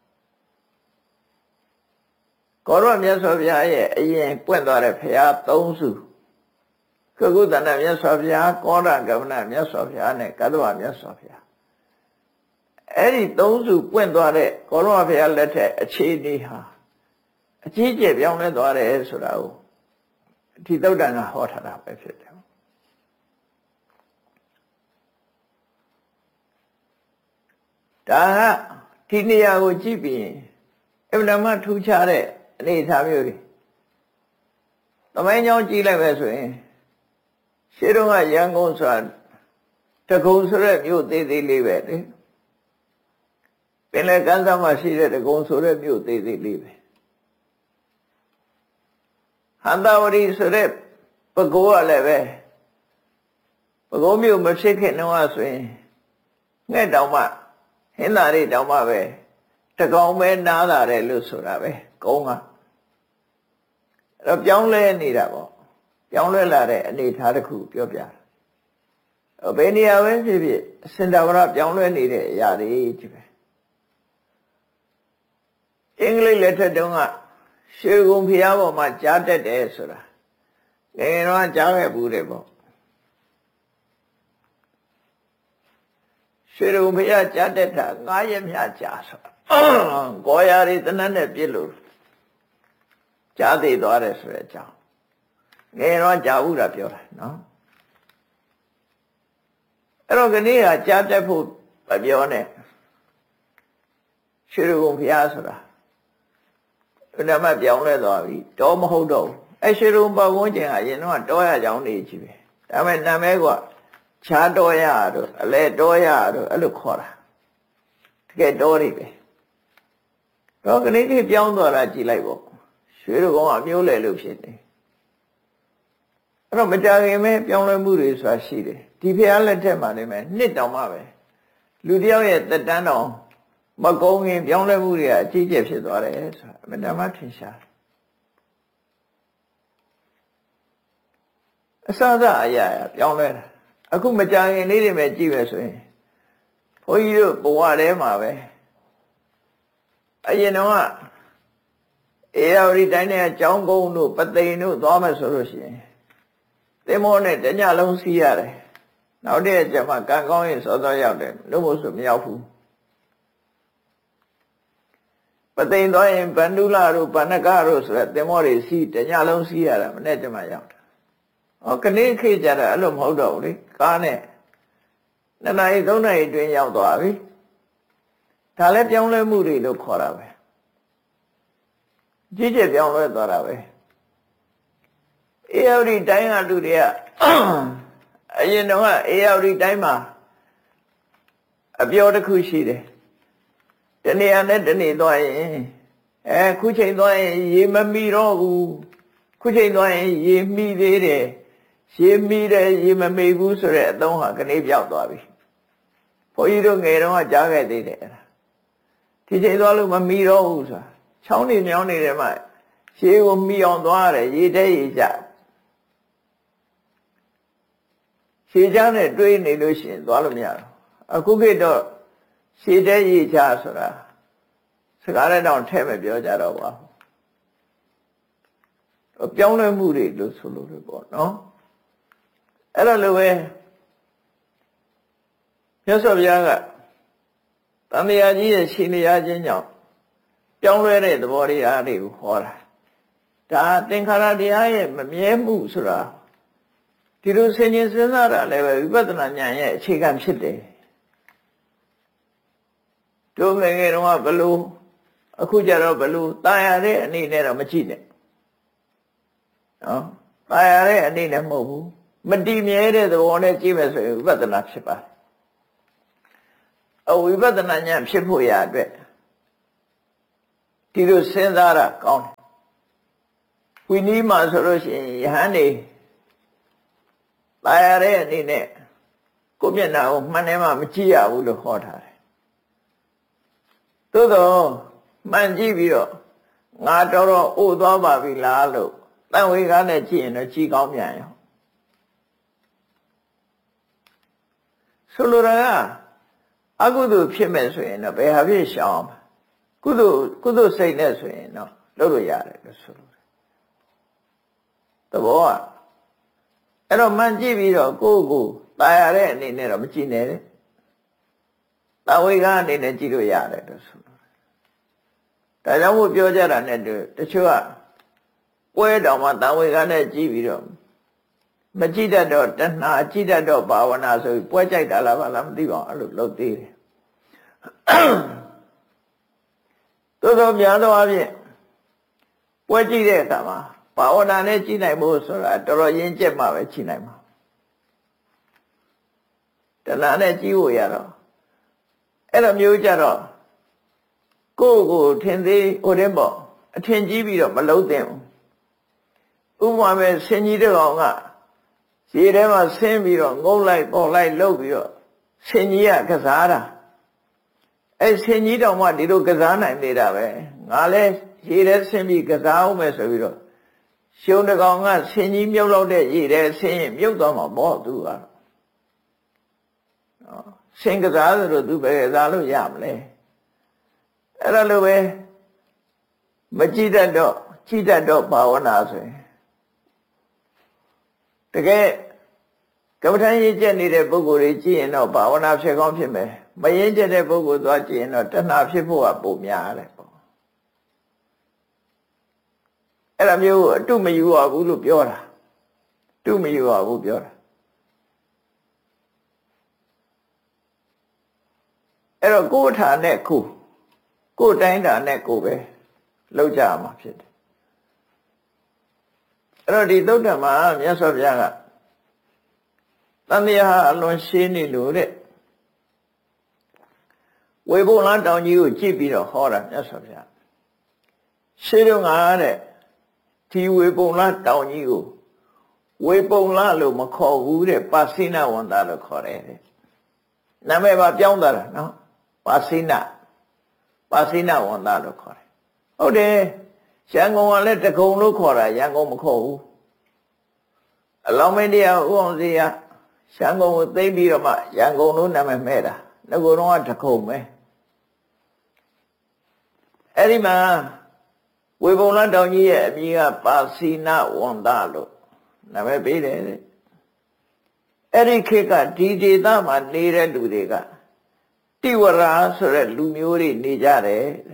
ကောရမြတ်စွာဘုရားရဲ့အရင်ပွင့်သွားတဲ့ဖះသုံးစုကုက္ကုတဏမြတ်စွာဘုရားကောရကမဏမြတ်စွာဘုရားနဲ့ကတ္တဝမြတ်စွာဘုရားအဲ့ဒီသုံးစုပွင့်သွားတဲ့ကောရဘုရားလက်ထက်အခြေအနေဟာအကြီးကျယ်ပြောင်းလဲသွားတယ်ဆိုတာကိုဒီသုတ်တန်ကဟောထားတာပဲဖြစ်တယ်ဒါကဒီနေရာကိုကြည့်ပြီးအမှန်တမ်းထူးခြားတဲ့အနေအထားမျိုးတွေသမိုင်းကြောင်းကြည့်လိုက်ပဲဆိုရင်ရှေးတုန်းကရန်ကုန်ဆိုတာတကုံဆိုတဲ့မြို့သေးသေးလေးပဲလေပင်လယ်ကမ်းစပ်မှာရှိတဲ့တကုံဆိုတဲ့မြို့သေးသေးလေးပဲဟန္တာဝရီဆိုတဲ့ပဲခူးကလည်းပဲပဲခူးမြို့မဖြစ်ခင်တော့ဆိုရင်ငှက်တောင်မှဟင်းသာတွေတောင်မှပဲတကောင်ပဲနားလာတယ်လို့ဆိုတာပဲကုန်းကအဲ့တော့ပြောင်းလဲနေတာပေါ့ပြောင်းလဲလာတဲ့အနေအထားတစ်ခုပြောပြတာဘယ်နေရာပဲဖြစ်ဖြစ်စင်တာဝရပြောင်းလဲနေတဲ့အရာတွေကြီးပဲအင်္ဂလိပ်လက်ထက်တုန်းကရွှေကုံဖျားပေါ်မှာကြားတက်တယ်ဆိုတာငယ်ငယ်တော့ကြားခဲ့ဘူးတယ်ပေါ့ရွှေကုံဖျားကြားတက်တာ9 ရက်မြကြာဆိုကိုရာရီတနတ်နဲ့ပြစ်လို့ကြားသိသွားတယ်ဆိုတဲ့အကြောင်းငယ်တော့ကြားဘူးတာပြောတာနော်အဲ့တော့ခဏကကြားတက်ဖို့မပြောနဲ့ရွှေကုံဖျားဆိုတာဘယ်မှာပြောင်းလဲသွားပြီတောမဟုတ်တော့ဘူးအဲ့ရွှေကုံပတ်ဝန်းကျင်ကအရင်တော့တောရကြောင်းနေကြီးပဲဒါပေမဲ့နာမည်ကခြားတောရတို့အလဲတောရတို့အဲ့လိုခေါ်တာတကယ်တောတွေပဲတော့ခဏကြီးပြောင်းသွားတာကြည်လိုက်ပေါ့ရွှေကုံကအမျိုးလေလို့ဖြစ်နေအဲ့တော့မကြခင်ပဲပြောင်းလဲမှုတွေဆိုတာရှိတယ်ဒီဖျားလက်ထက်မှာနေမယ်နှစ်တောင်မှပဲလူတယောက်ရဲ့သက်တမ်းတောင်မကုန်းခင်ပြောင်းလဲမှုတွေကအကြီးကျယ်ဖြစ်သွားတယ်ဆိုတာအမှန်တမ်းထင်ရှားအစစအရာပြောင်းလဲတာအခုမကြခင်လေးတွေပဲကြည့်ပဲဆိုရင်ဘုန်းကြီးတို့ဘဝထဲမှာပဲအရင်တော့အေရဝတီတိုင်းနဲ့ကျောင်းကုန်းတို့ပသိမ်တို့သွားမယ်ဆိုလို့ရှိရင်သင်္ဘောနဲ့တညလုံးစီးရတယ်နောက်တဲ့ကျမှကံကောင်းရင်စောစောရောက်တယ်လို့မို့ဆိုမရောက်ဘူးပသိမ်သွားရင်ဗန္ဓုလတို့ဗန္နကတို့ဆိုတဲ့သင်္ဘောတွေစီးတညလုံးစီးရတာမနေ့ကျမှရောက်တာဟောခဏခေတ်ကြတာအဲ့လိုမဟုတ်တော့ဘူးလေကားနဲ့2 နာရီ 3 နာရီတွင်ရောက်သွားပြီဒါလည်းပြောင်းလဲမှုတွေလို့ခေါ်တာပဲကြီးကျယ်ပြောင်းလဲသွားတာပဲအေရဝတီတိုင်းကလူတွေကအရင်တော့အေရဝတီတိုင်းမှာအပြောတစ်ခုရှိတယ်တနေရာနဲ့တနေသွားရင်ခုချိန်သွားရင်ရေမမီတော့ဘူးခုချိန်သွားရင်ရေမီသေးတယ်ရေမီတယ်ရေမမေဘူးဆိုတဲ့အသုံးဟာကနေပြောက်သွားပြီဘုန်းကြီးတို့ငယ်တော့ကြားခဲ့သေးတယ်ဒီချိန်သွားလို့မမီတော့ဘူးဆိုတာချောင်းနေမြောင်းနေတယ်မှရေကိုမီအောင်သွားရတယ်ရေတဲ့ရေကြရှည်ချမ်းနဲ့တွေးနေလို့ရှိရင်သွားလို့မရတော့အခုခေတ်တော့ရှည်တဲ့ရေချဆိုတာစကားနဲ့တော့ထဲမပြောကြတော့ပါဘူးပြောင်းလဲမှုတွေလို့ဆိုလို့ပေါ့နော်အဲ့လိုလိုပဲမြတ်စွာဘုရားကတန်တရားကြီးရဲ့ရှင်လျာခြင်းကြောင့်ပြောင်းလဲတဲ့သဘောတရားတွေကိုဟောတာဒါသင်္ခါရတရားရဲ့မမြဲမှုဆိုတာဒီလိုဆင်ခြင်စဉ်းစားတာလည်းပဲဝိပဿနာဉာဏ်ရဲ့အခြေခံဖြစ်တယ်တို့ငယ်ငယ်တော့ဘလို့အခုကြတော့ဘလို့ตายရတဲ့အနေနဲ့တော့မကြည့်နဲ့နော်ตายရတဲ့အနေနဲ့မဟုတ်ဘူးမတည်မြဲတဲ့သဘောနဲ့ကြည့်မယ်ဆိုရင်ဝိပဿနာဖြစ်ပါတယ်အဝိပဿနာဉာဏ်ဖြစ်ဖို့ရအတွက်ဒီလိုစဉ်းစားတာကောင်းတယ်ဝိနည်းမှာဆိုလို့ရှိရင်ယဟန်နေตายရတဲ့အနေနဲ့ကိုမျက်နှာကိုမှန်တယ်မှမကြည့်ရဘူးလို့ဟောထားတယ်သို့တော့မှန်ကြည့်ပြီးတော့ငါတော်တော်အိုသွားပါပြီလားလို့တန်ဝေကားနဲ့ကြည့်ရင်တော့ကြည်ကောင်းပြန်ရောဆိုလိုတာကအကုသိုလ်ဖြစ်မဲ့ဆိုရင်တော့ဘယ်ဟာဖြစ်ရှောင်အောင်ကုသိုလ်စိတ်နဲ့ဆိုရင်တော့လုပ်လို့ရတယ်လို့ဆိုလိုတယ်သဘောကအဲ့တော့မှန်ကြည့်ပြီးတော့ကိုယ့်ကိုตายရတဲ့အနေနဲ့တော့မကြည့်နဲ့တဲ့တဝေကအနေနဲ့ကြည့်လို့ရတယ်လို့ဆိုလိုတယ်ဒါကြောင့်မို့ပြောကြတာနဲ့တချို့ကပွဲတော်မှာတဝေကနဲ့ကြည့်ပြီးတော့မကြည့်တတ်တော့တဏှာကြည့်တတ်တော့ဘာဝနာဆိုပြီးပွဲကြိုက်တာလားဘာလားမသိပါဘူးအဲ့လိုလုပ်သေးတယ်သို့သောများသောအားဖြင့်ပွဲကြည့်တဲ့အခါမှာဘာဝနာနဲ့ကြည့်နိုင်ဖို့ဆိုတာတော်တော်ရင်းကျက်မှပဲကြည့်နိုင်မှာတဏှာနဲ့ကြည့်ဖို့ရတော့အဲ့လိုမျိုးကြတော့ကိုယ့်ကိုထင်သေးဟိုတဲ့ပေါ့အထင်ကြီးပြီးတော့မလုံးသင့်ဘူးဥပမာပဲဆင်ကြီးတဲ့ကောင်ကရေထဲမှာဆင်းပြီးတော့ငုံလိုက်ပေါ်လိုက်လှုပ်ပြီးတော့ဆင်ကြီးကကစားတာအဲ့ဆင်ကြီးတောင်မှဒီလိုကစားနိုင်နေတာပဲငါလဲရေထဲဆင်းပြီးကစားအောင်မယ်ဆိုပြီးတော့ရှုံးတကောင်ကဆင်ကြီးမြုပ်လောက်တဲ့ရေထဲဆင်းရင်မြုပ်သွားမှာပေါ့သူကဆင်ကစားဆိုတော့သူပဲကစားလို့ရမလဲအဲ့ဒါလိုပဲမကြည့်တတ်တော့ဘာဝနာဆိုရင်တကယ်ကမ္မထမ်းရေးကျက်နေတဲ့ပုဂ္ဂိုလ်တွေကြည့်ရင်တော့ဘာဝနာဖြစ်ကောင်းဖြစ်မယ်မရေးကျက်တဲ့ပုဂ္ဂိုလ်သွားကြည့်ရင်တော့တဏှာဖြစ်ဖို့ကပုံများတယ်ပေါ့အဲ့ဒါမျိုးအတုမယူရဘူးလို့ပြောတာတုမယူရဘူးပြောတာအဲ့တော့ကိုယ်ထာနဲ့ကိုယ်တိုင်းတာနဲ့ကိုယ်ပဲလောက်ကြမှာဖြစ်တယ်အဲ့တော့ဒီသုတ္တမှာမြတ်စွာဘုရားကတန်တရားအလွန်ရှင်းနေလို့တဲ့ဝေဘုံလတောင်ကြီးကိုကြည့်ပြီးတော့ဟောတာမြတ်စွာဘုရားရှင်းတော့ငါတဲ့ဒီဝေဘုံလတောင်ကြီးကိုဝေဘုံလလို့မခေါ်ဘူးတဲ့ပါစိနဝန္တာလို့ခေါ်တယ်တဲ့နာမည်ပါပြောင်းသွားတာနော်ပါစိနဝန္တာလို့ခေါ်တယ်ဟုတ်တယ်ရန်ကုန်ကလည်းတကုံလို့ခေါ်တာရန်ကုန်မခေါ်ဘူးအလောင်းမင်းတရားဥအောင်စီကရန်ကုန်ကိုသိမ့်ပြီးတော့မှရန်ကုန်လို့နာမည်မဲ့တာငကိုယ်တော့တကုံပဲအဲ့ဒီမှာဝေဘုံလတောင်ကြီးရဲ့အမည်ကပါစိနဝန္တာလို့နာမည်ပေးတယ်တဲ့အဲ့ဒီခေတ်ကဒီဒေသမှာနေတဲ့လူတွေကတိဝရဆိုတဲ့လူမျိုးတွေနေကြတယ်တဲ့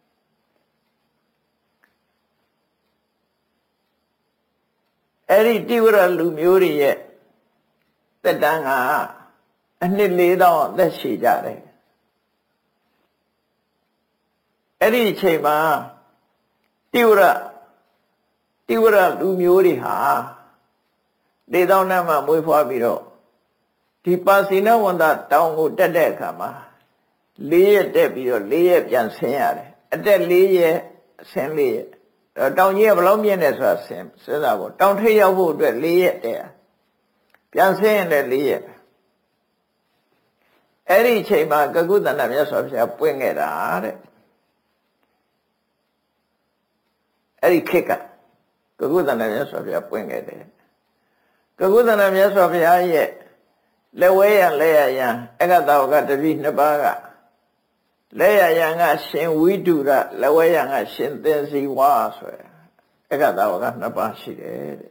အဲ့ဒီတိဝရလူမျိုးတွေရဲ့တက်တန်းကအနှစ်4000အသက်ရှည်ကြတယ်အဲ့ဒီအချိန်မှာတိဝရလူမျိုးတွေဟာ4000နဲ့မှမွေးဖွားပြီးတော့ဒီပါစိနဝန္တတောင်ကိုတက်တဲ့အခါမှာ4ရက်တက်ပြီးတော့4ရက်ပြန်ဆင်းရတယ်အတက်4ရက်ဆင်း4ရက်တောင်ကြီးကဘယ်လောက်မြင့်လဲဆိုတာစဉ်းစားဖို့တောင်ထိပ်ရောက်ဖို့အတွက်4ရက်တည်းပြန်ဆင်းရင်လည်း4ရက်အဲ့ဒီအချိန်မှာကကုသန္တမြတ်စွာဘုရားပွင့်ခဲ့တာတဲ့အဲ့ဒီခေတ်ကကုသန္တမြတ်စွာဘုရားပွင့်ခဲ့တယ်ကကုသန္တမြတ်စွာဘုရားရဲ့လက်ဝဲရလက်ရရန်အက္ခတဝကတပိ2ပါးကလက်ရရန်ကရှင်ဝိတုရလက်ဝဲရန်ကရှင်သင်္စီဝါဆိုရယ်အက္ခတဝက2ပါးရှိတယ်တဲ့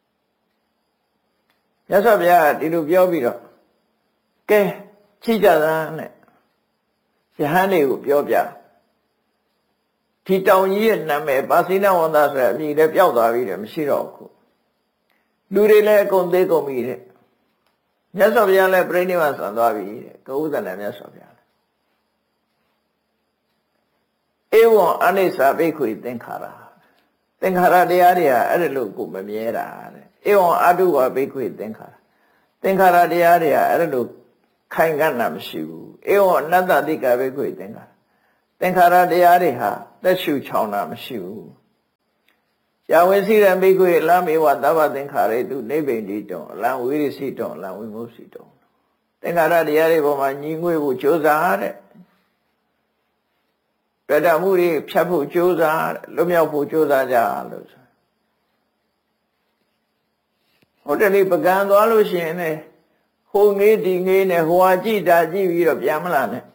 မြတ်စွာဘုရားဒီလိုပြောပြီးတော့ကဲချိကြသန်းနဲ့ယဟန်တွေကိုပြောပြဒီတောင်ကြီးရဲ့နာမည်ပါစိနဝန္တဆိုတဲ့အမည်လည်းပျောက်သွားပြီတဲ့မရှိတော့ဘူးလူတွေလည်းအကုန်သေးကုန်ပြီတဲ့မြတ်စွာဘုရားလည်းပြိဋိဘံဆံသွားပြီတဲ့ကဥဒ္ဒနာမြတ်စွာဘုရားဧဝံအနိစ္စဘိက္ခုသင်္ခါရတရားတွေဟာအဲ့ဒါလို့ကိုမမြဲတာတဲ့ဧဝံအတုဝဘိက္ခုသင်္ခါရတရားတွေဟာအဲ့ဒါလို့ခိုင်ခံ့တာမရှိဘူးဧဝံအနတ္တတိကဘိက္ခုသင်္ခါရတရားတွေဟာသက်ရှုချောင်တာမရှိဘူးယကြာဝိစီရံဘိက္ခွေလမေဝသဗ္ဗသင်္ခါရေတုနိဗ္ဗိန္တိတောအလံဝိရိစိတောအလံဝိမု C တောသင်္ခါရတရားတွေပေါ်မှာညီငွေ့ဖို့ကြိုးစားတဲ့တွေ့တာမှုတွေဖြတ်ဖို့ကြိုးစားလွတ်မြောက်ဖို့ကြိုးစားကြလို့ဟုတ်တယ်လေပကံသွားလို့ရှိရင်လည်းဟိုငေးဒီငေးနဲ့ဟိုဟာကြည့်တာကြည့်ပြီးတော့ပြန်မလာနဲ့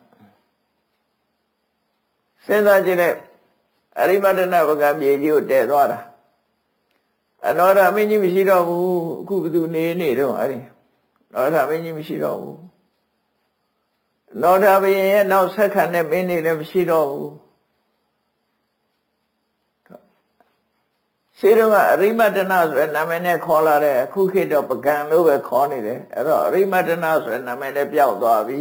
စဉ်းစားကြည့်လိုက်အရိမတနာပကံမြေကြီးကိုတည်သွားတာအနောဒမင်းကြီးမရှိတော့ဘူးအခုဘယ်သူနေတော့အဲ့ဒီနောဒမင်းကြီးမရှိတော့ဘူးနောဒဘယင်ရဲ့နောက်ဆက်ခံတဲ့မင်းတွေလည်းမရှိတော့ဘူးရှင်းတော့အရိမတနာဆိုတဲ့နာမည်နဲ့ခေါ်လာတဲ့အခုခေတ်တော့ပကံလို့ပဲခေါ်နေတယ်အဲ့တော့အရိမတနာဆိုတဲ့နာမည်လည်းပျောက်သွားပြီ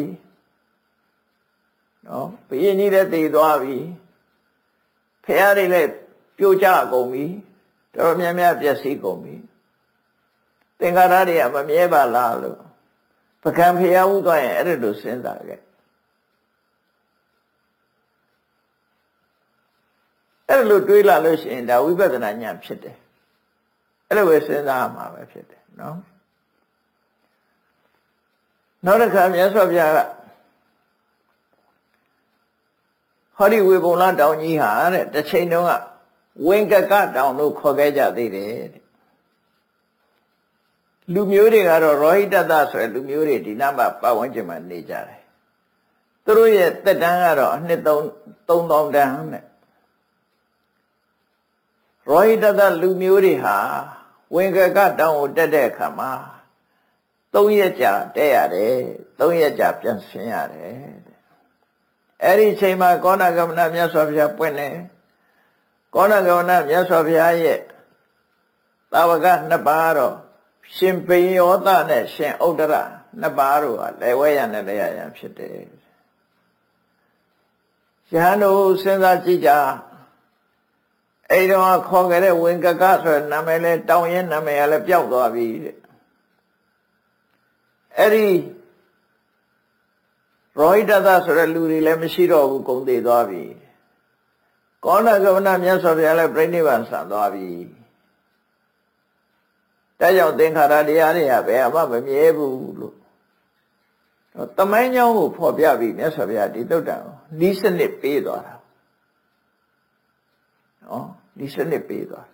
နော်ဘယင်ကြီးလည်းတည်သွားပြီဖះတွေလည်းပြိုကျကုန်ပြီတော်များများပျက်စီးကုန်ပြီသင်္ခါရတွေကမမြဲပါလားလို့ပကံဖះဥသွားရင်အဲ့ဒါလိုစဉ်းစားခဲ့အဲ့လိုတွေးလာလို့ရှိရင်ဒါဝိပဿနာဉာဏ်ဖြစ်တယ်အဲ့လိုပဲစဉ်းစားရမှာပဲဖြစ်တယ်နော်နောက်တစ်ခါမြတ်စွာဘုရားကဟောဒီဝေဘုံလတောင်ကြီးဟာတဲ့တစ်ချိန်တုန်းကဝင်္ကကတောင်လို့ခေါ်ခဲ့ကြသေးတယ်တဲ့လူမျိုးတွေကတော့ရောဟိတတဆိုတဲ့လူမျိုးတွေဒီနားမှာပတ်ဝန်းကျင်မှာနေကြတယ်သူတို့ရဲ့သက်တမ်းကတော့အနှစ်3000တန်းနဲ့ရောဟိတတလူမျိုးတွေဟာဝင်္ကကတောင်ကိုတက်တဲ့အခါမှာ3ရက်ကြာတက်ရတယ်3ရက်ကြာပြန်ဆင်းရတယ်အဲ့ဒီအချိန်မှာကောဏဂမနမြတ်စွာဘုရားပွင့်တယ်ကောဏဂမနမြတ်စွာဘုရားရဲ့သာဝက2ပါးတော့ရှင်ပိယောသနဲ့ရှင်ဥဒ္ဒရ2ပါးတို့ဟာလေဝဲရနဲ့လေရရဖြစ်တယ်ယဟန်တို့စဉ်းစားကြည့်ကြအဲ့တော့ခေါ်ခဲ့တဲ့ဝင်္ကကဆိုတဲ့နာမည်လဲတောင်းရင်နာမည်ကလည်းပျောက်သွားပြီတဲ့အဲ့ဒီရောဟိတသဆိုတဲ့လူတွေလည်းမရှိတော့ဘူးကုန်သေးသွားပြီကောဏဂမနမြတ်စွာဘုရားလည်းပြိဋိဘံဆံသွားပြီဒါကြောင့်သင်္ခါရတရားတွေကဘယ်မှမမြဲဘူးလို့တမိုင်းကြောင်းကိုဖော်ပြပြီးမြတ်စွာဘုရားဒီသုတ္တံနိစနစ်ပေးသွားတာနော်နိစနစ်ပေးသွား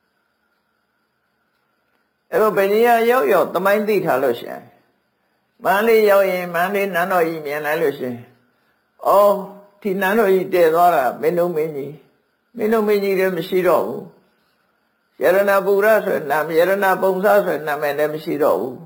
အဲ့တော့ဘယ်နေရာရောက်တမိုင်းသိထားလို့ရှိရင်မန္တလေးရောက်ရင်မန္တလေးနန်းတော်ကြီးမြင်လိုက်လို့ရှိရင်အော်ဒီနန်းတော်ကြီးတည်သွားတာမင်းတို့မင်းကြီးလည်းမရှိတော့ဘူးယရဏပူရဆိုတဲ့နာမည်ယရဏပုံစားဆိုတဲ့နာမည်လည်းမရှိတော့ဘူး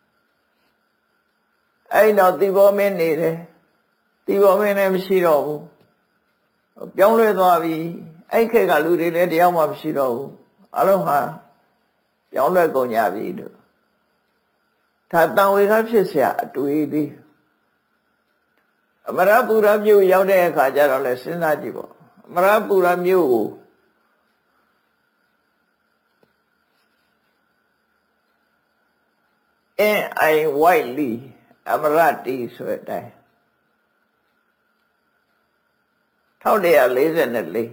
အဲ့တော့တိဘောမင်းနေတယ်တိဘောမင်းလည်းမရှိတော့ဘူးပြောင်းလဲသွားပြီအဲ့ခေတ်ကလူတွေလည်းတယောက်မှမရှိတော့ဘူးအလုံးဟာပြောင်းလဲကုန်ကြပြီလို့ဒါတန်ဝေခဖြစ်เสียအတွေ့သေးအမရပူရမြို့ရောက်တဲ့အခါကျတော့လဲစဉ်းစားကြည့်ပေါ့အမရပူရမြို့ကိုN.I. Whiteley အမရတီဆိုတဲ့အတိုင်း1144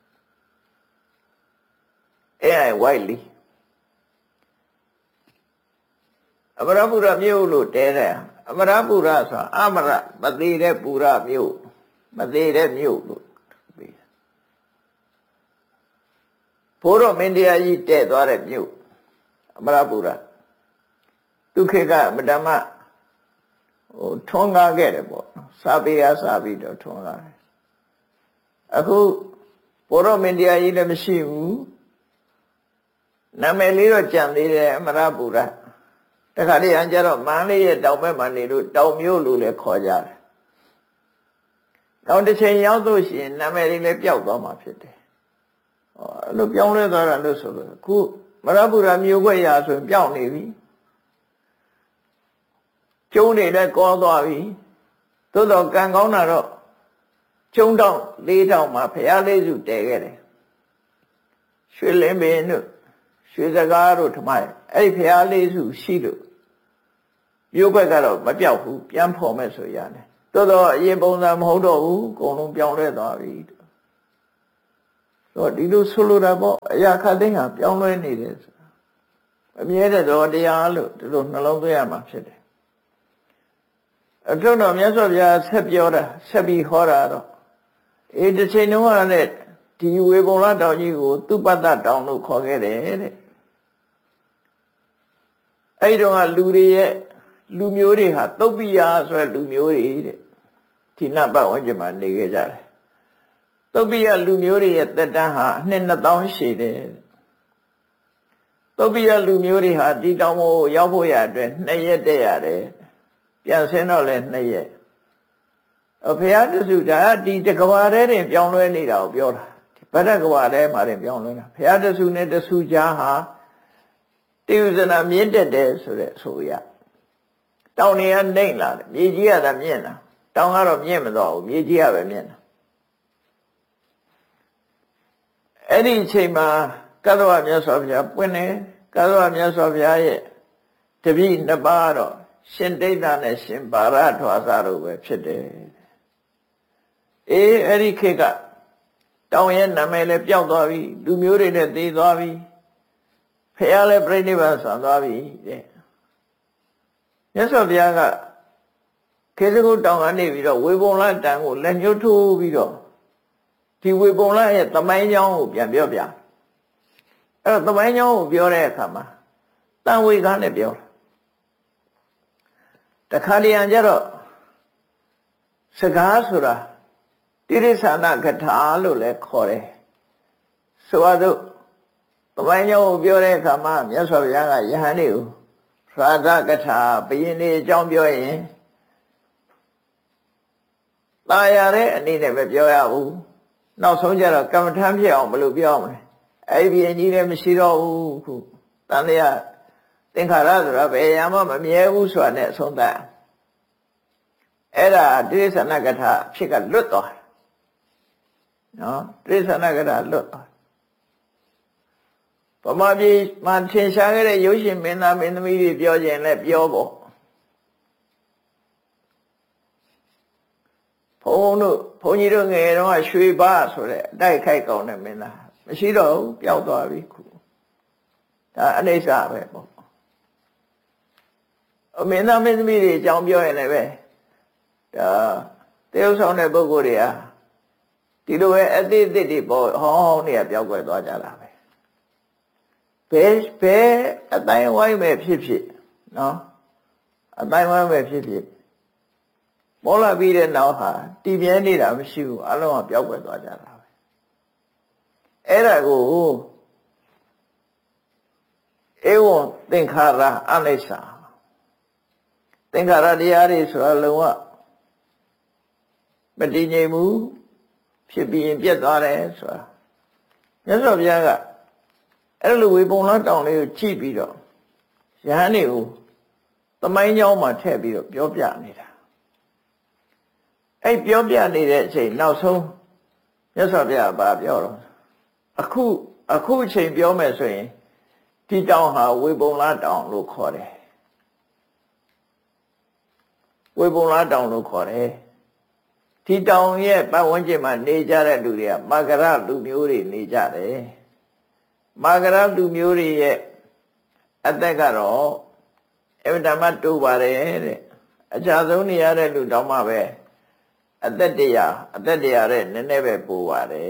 N.I. Whiteleyအမရပူရမြို့လို့တဲတယ်အမရပူရဆိုအမရမသေးတဲ့ပူရမြို့မသေးတဲ့မြို့လို့ပြီးဘိုးတော်မင်းတရားကြီးတဲ့သွားတဲ့မြို့အမရပူရဒုက္ခကမတမထွန်းကားခဲ့တယ်ပေါ့စာပေအားစာပြီးတော့ထွန်းကားတယ်အခုဘိုးတော်မင်းတရားကြီးလည်းမရှိဘူးနာမည်လေးတော့ကြံသေးတယ်အမရပူရတခါတည်းအကျတော့မန္တလေးရဲ့တောင်ဘက်မှာနေလို့တောင်မြို့လို့လည်းခေါ်ကြတယ်။နောက်တစ်ချိန်ရောက်လို့ရှိရင်နာမည်လေးလည်းပျောက်သွားမှာဖြစ်တယ်။အဲ့လိုပြောင်းလဲသွားတာလို့ဆိုလို့ခုမရပူရမြို့ခွက်ရာဆိုရင်ပျောက်နေပြီ။ကျုံးနေလည်းကောသွားပြီ။သို့တော့ကံကောင်းတာတော့ကျုံးတောင်၄တောင်မှာဖျားလေးစုတည်ခဲ့တယ်။ရွှေလင်းပင်တို့ရွှေစကားတို့ထမအဲ့ဒီဖျားလေးစုရှိလို့မြို့ဘက်ကတော့မပြောက်ဘူးပြန်ဖော်မဲ့ဆိုရတယ်သို့တော့အရင်ပုံစံမဟုတ်တော့ဘူးအကုန်လုံးပြောင်းလဲသွားပြီတော့ဒီလိုဆိုလိုတာပေါ့အရာခတ်သိမ်းဟာပြောင်းလဲနေတယ်ဆိုတာအမြဲတည်းတရားလို့ဒီလိုနှလုံးသွင်းရမှာဖြစ်တယ်အထုံးတော်မြတ်စွာဘုရားဆက်ပြောတာဆက်ပြီးဟောတာတော့တစ်ချိန်တုန်းကလည်းဒီဝေပုံလတောင်ကြီးကိုသူပတ္တတောင်လို့ခေါ်ခဲ့တယ်တဲ့အဲ့ဒီတော့လူတွေရဲ့လူမျိုးတွေဟာသုတ်ပိယဆိုတဲ့လူမျိုးတွေတဲ့ဒီနတ်ပတ်ဝန်းကျင်မှာနေခဲ့ကြတယ်သုတ်ပိယလူမျိုးတွေရဲ့သက်တမ်းဟာနှစ်2000ရှည်တယ်သုတ်ပိယလူမျိုးတွေဟာဒီတောင်ကိုရောက်ဖို့ရအတွက်2ရက်တည်းရတယ်ပြန်ဆင်းတော့လဲ2ရက်ဘုရားတဆူဒါဒီတကဘာထဲတင်ပြောင်းလဲနေတာကိုပြောတာဗဒ္ဒကဘာထဲမှာတင်ပြောင်းလဲတာဘုရားတဆူနဲ့တဆူကြားဟာတိဥဇနာမြင့်တက်တယ်ဆိုတဲ့ဆိုရတောင်တွေကနှိမ့်လာတယ်မြေကြီးကသာမြင့်လာတောင်ကတော့မြင့်မတော့ဘူးမြေကြီးကပဲမြင့်လာအဲ့ဒီအချိန်မှာကတ္တဝမြတ်စွာဘုရားပွင့်တယ်ကတ္တဝမြတ်စွာဘုရားရဲ့တပည့်နှစ်ပါးတော့ရှင်ဒိဋ္ဌနဲ့ရှင်ပါရထွားစားတို့ပဲဖြစ်တယ်အဲ့ဒီခေတ်ကတောင်ရဲ့နာမည်လည်းပျောက်သွားပြီလူမျိုးတွေလည်းသေသွားပြီဖះလည်းပြိဋိဘံဆံသွားပြီတဲ့မြတ်စွာဘုရားကခေစကုတောင်ကနေပြီးတော့ဝေပုံလတန်ကိုလက်ညှိုးထိုးပြီးတော့ဒီဝေပုံလရဲ့သမိုင်းကြောင်းကိုပြန်ပြောပြအဲ့တော့သမိုင်းကြောင်းကိုပြောတဲ့အခါမှာတန်ဝေကားနဲ့ပြောတခါတည်းကြတော့စကားဆိုတာတိရိစ္ဆာနကထာလို့လည်းခေါ်တယ်ဆိုတော့သမိုင်းကြောင်းကိုပြောတဲ့အခါမှာမြတ်စွာဘုရားကယဟန်တွေကိုရာဇကထာဘယင်းနေအကြောင်းပြောရင်ตายရတဲ့အနေနဲ့ပဲပြောရဘူးနောက်ဆုံးကျတော့ကမ္မထမ်းဖြစ်အောင်ဘယ်လိုပြောမလဲအဲ့ဒီဘယင်းကြီးလည်းမရှိတော့ဘူးခုတန်တရားသင်္ခါရဆိုတာဘယ်ရာမှမမြဲဘူးဆိုတာနဲ့အဆုံးသတ်အဲ့ဒါတိရိစ္ဆာနကထာဖြစ်ကလွတ်သွားနော်တိရိစ္ဆာနကထာလွတ်သွားဗမာပြည်မှာထင်ရှားခဲ့တဲ့ရုပ်ရှင်မင်းသားမင်းသမီးတွေပြောခြင်းလဲပြောပေါ့ဘုန်းကြီးတို့ငယ်တော့ရွှေပါဆိုတဲ့အတိုက်ခိုက်ကောင်းတဲ့မင်းသားမရှိတော့ဘူးပျောက်သွားပြီခုဒါအနိစ္စပဲပေါ့မင်းသားမင်းသမီးတွေအကြောင်းပြောရင်လည်းပဲဒါတရုပ်ဆောင်တဲ့ပုဂ္ဂိုလ်တွေဟာဒီလိုပဲအတိတ်တွေပေါ့ဟောင်းနေရပျောက်ကွယ်သွားကြတာပဲဘယ်အတိုင်းဝိုင်းပဲဖြစ်ဖြစ်နော်အတိုင်းဝိုင်းပဲဖြစ်ဖြစ်ပေါ်လာပြီးတဲ့နောက်ဟာတည်မြဲနေတာမရှိဘူးအလုံးကပျောက်ကွယ်သွားကြတာပဲအဲ့ဒါကိုဧဝံသင်္ခါရအနိစ္စသင်္ခါရတရားတွေဆိုတာလုံးဝမတည်ငြိမ်ဘူးဖြစ်ပြီးရင်ပြတ်သွားတယ်ဆိုတာမြတ်စွာဘုရားကအဲ့လိုဝေပုံလတောင်လေးကိုကြည့်ပြီးတော့ယဟန်တွေကိုသမိုင်းကြောင်းမှာထည့်ပြီးတော့ပြောပြနေတာအဲ့ပြောပြနေတဲ့အချိန်နောက်ဆုံးမြတ်စွာဘုရားဘာပြောတော့အခုအချိန်ပြောမယ်ဆိုရင်ဒီတောင်ဟာဝေပုံလတောင်လို့ခေါ်တယ်ဝေပုံလတောင်လို့ခေါ်တယ်ဒီတောင်ရဲ့ပတ်ဝန်းကျင်မှာနေကြတဲ့လူတွေကမဂရလူမျိုးတွေနေကြတယ်မဂရလူမျိုးတွေရဲ့အသက်ကတော့အဝတ္တမတိုးပါတယ်တဲ့အကြဆုံးနေရတဲ့လူတောင်မှပဲအသက်တရားတဲ့နည်းနည်းပဲပိုပါတယ်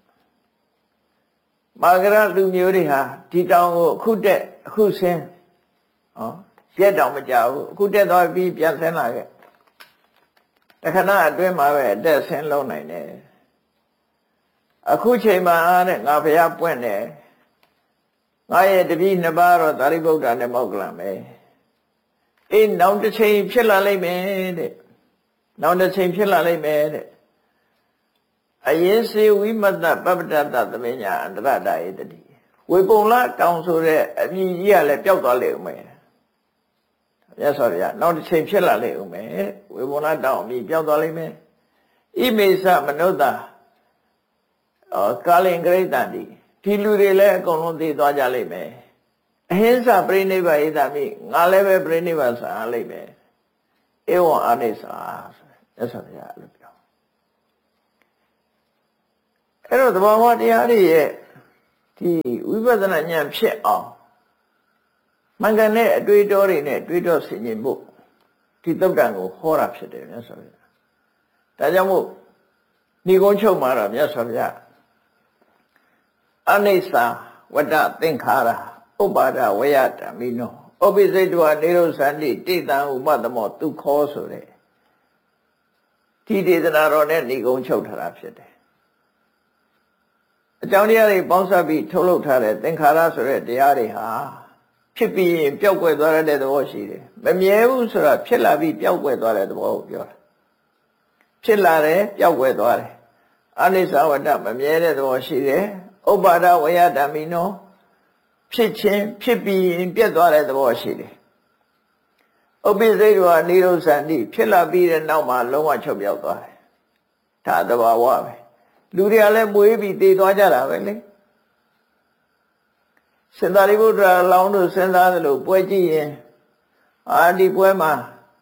မဂရလူမျိုးတွေဟာဒီတောင်ကိုအခုတက်အခုဆင်းပြက်တောင်မကြဘူးအခုတက်သွားပြီးပြန်ဆင်းလာခဲ့တခဏအတွင်းမှာပဲအသက်ဆင်းလုံးနိုင်တယ်အခုချိန်မှာတဲ့ငါဘုရားပွင့်တယ်ငါရဲ့တပည့်နှစ်ပါးတော့သာရိပုတ္တရာနဲ့မောက္ကလံပဲနောက်တစ်ချိန်ဖြစ်လာလိမ့်မယ်တဲ့နောက်တစ်ချိန်ဖြစ်လာလိမ့်မယ်တဲ့အရင်စေဝိမတ္တပပ္ပတ္တသမဉ္ညာအန္တရတဧတတိဝေပုံလတောင်ဆိုတဲ့အမည်ကြီးကလည်းပျောက်သွားလိမ့်မယ်မြတ်စွာဘုရားနောက်တစ်ချိန်ဖြစ်လာလိမ့်မယ်ဝေပုံလတောင်အမည်ပျောက်သွားလိမ့်မယ်ဣမေသမနုဿကာလင်္ဂရိတံတိဒီလူတွေလည်းအကုန်လုံးသိသွားကြလိမ့်မယ်အဟိစ္ဆပြိနိဗ္ဗာဣဒမိငါလည်းပဲပြိနိဗ္ဗာန်ဆံလိမ့်မယ်ဧဝံအနိစ္စမြတ်စွာဘုရားအဲ့လိုပြောအဲ့တော့သဘာဝတရားတွေရဲ့ဒီဝိပဿနာဉာဏ်ဖြစ်အောင်မှန်ကန်တဲ့အတွေ့အကြုံတွေနဲ့တွေးတောဆင်ခြင်ဖို့ဒီသုတ်တံကိုဟောတာဖြစ်တယ်မြတ်စွာဘုရားဒါကြောင့်မို့ဏိဂုံးချုပ်မှာတော့မြတ်စွာဘုရားအနိစ္စဝတ္တသင်္ခါရဥပါဒဝယဓမ္မိနောဩပိစိတဝနေရုသန္တိတိတံဥပတမောဒုက္ခောဆိုတဲ့ဒီဒေသနာတော်နဲ့ဏိဂုံးချုပ်ထားတာဖြစ်တယ်အကြောင်းတရားတွေပေါင်းစပ်ပြီးထုတ်လုပ်ထားတဲ့သင်္ခါရဆိုတဲ့တရားတွေဟာဖြစ်ပြီးရင်ပျောက်ကွယ်သွားတဲ့သဘောရှိတယ်မမြဲဘူးဆိုတာဖြစ်လာပြီးပျောက်ကွယ်သွားတဲ့သဘောကိုပြောတာဖြစ်လာတယ်ပျောက်ကွယ်သွားတယ်အနိစ္စဝတ္တမမြဲတဲ့သဘောရှိတယ်ဥပါဒဝယဓမ္မိနောဖြစ်ခြင်းဖြစ်ပြီးရင်ပြတ်သွားတဲ့သဘောရှိတယ်ဥပိစိတ်တော်နိရောဓန္တိဖြစ်လာပြီးတဲ့နောက်မှာလုံးဝချုပ်ပြောက်သွားတယ်ဒါသဘာဝပဲလူတွေကလည်းမွေးပြီးတည်သွားကြတာပဲလေရှင်သာရိပုတ္တရာလောင်းတို့စဉ်းစားသလိုပွဲကြည့်ရင်ဒီပွဲမှာ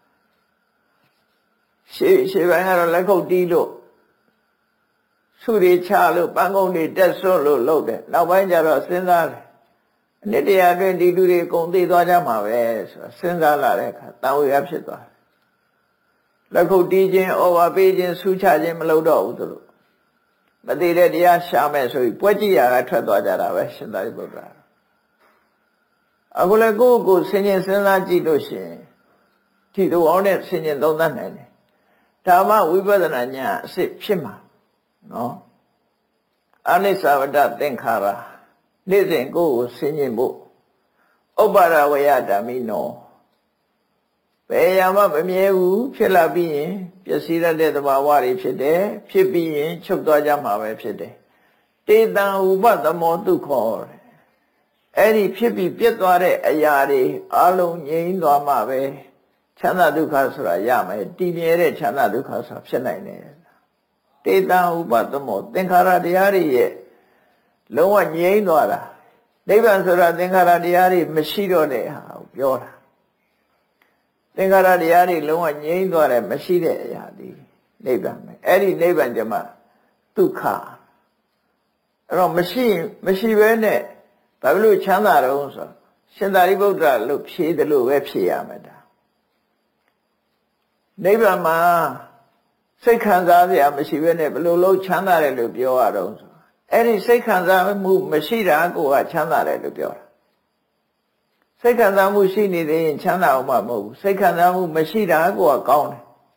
ရှေ့ပိုင်းကတော့လက်ခုပ်တီးလို့ဆုတွေချလို့ပန်းကုန်းတွေတက်ဆွတ်လို့လုပ်တယ်နောက်ပိုင်းကျတော့စဉ်းစားတယ်အနည်းတရာအတွင်းဒီလူတွေအကုန်သိသွားကြမှာပဲဆိုတော့စဉ်းစားလာတဲ့အခါတန်ဝေရဖြစ်သွားတယ်လက်ခုပ်တီးခြင်းဩဝါပေးခြင်းဆုချခြင်းမလုပ်တော့ဘူးသူတို့မသိတဲ့တရားရှာမယ်ဆိုပြီးပွဲကြည့်ရတာထွက်သွားကြတာပဲရှင်သာရိပုတ္တရာအခုလည်းကိုယ့်ကိုယ်ဆင်ခြင်စဉ်းစားကြည့်လို့ရှိရင်ဒီသဘောနဲ့ဆင်ခြင်သုံးသပ်နိုင်တယ်ဓမ္မဝိပဿနာဉာဏ်အစစ်ဖြစ်မှာနော်အနိစ္စဝတ္တသင်္ခါရနေ့စဉ်ကိုယ်ကိုဆင်ခြင်ဖို့ဥပါဒဝယဓမ္မိနောဘယ်ရာမှမမြဲဘူးဖြစ်လာပြီးရင်ပျက်စီးရတဲ့သဘာဝတွေဖြစ်တယ်ဖြစ်ပြီးရင်ချုပ်သွားကြမှာပဲဖြစ်တယ်တေတံဥပတမောဒုက္ခောအဲ့ဒီဖြစ်ပြီးပြတ်သွားတဲ့အရာတွေအလုံးငြိမ်းသွားမှပဲချမ်းသာဒုက္ခဆိုတာရမယ်တည်မြဲတဲ့ချမ်းသာဒုက္ခဆိုတာဖြစ်နိုင်တယ်တေတံဥပတမောသင်္ခါရတရားတွေရဲ့လုံးဝငြိမ်းသွားတာနိဗ္ဗာန်ဆိုတာသင်္ခါရတရားတွေမရှိတော့တဲ့ဟာကိုပြောတာသင်္ခါရတရားတွေလုံးဝငြိမ်းသွားတယ်မရှိတဲ့အရာဒီနိဗ္ဗာန်ပဲအဲ့ဒီနိဗ္ဗာန်ကျမှဒုက္ခအဲ့တော့မရှိဘဲနဲ့ဘာလို့ချမ်းသာတော့ဆိုရှင်သာရိပုတ္တရာလို့ဖြေတယ်လို့ပဲဖြေရမှာဒါနိဗ္ဗာန်မှာစိတ်ခံစားစရာမရှိဘဲနဲ့ဘယ်လိုလုပ်ချမ်းသာတယ်လို့ပြောရတော့ဆိုအဲ့ဒီစိတ်ခံစားမှုမရှိတာကိုကချမ်းသာတယ်လို့ပြောတာစိတ်ခံစားမှုရှိနေသေးရင်ချမ်းသာအောင်မဟုတ်ဘူးစိတ်ခံစားမှုမရှိတာကိုကကောင်း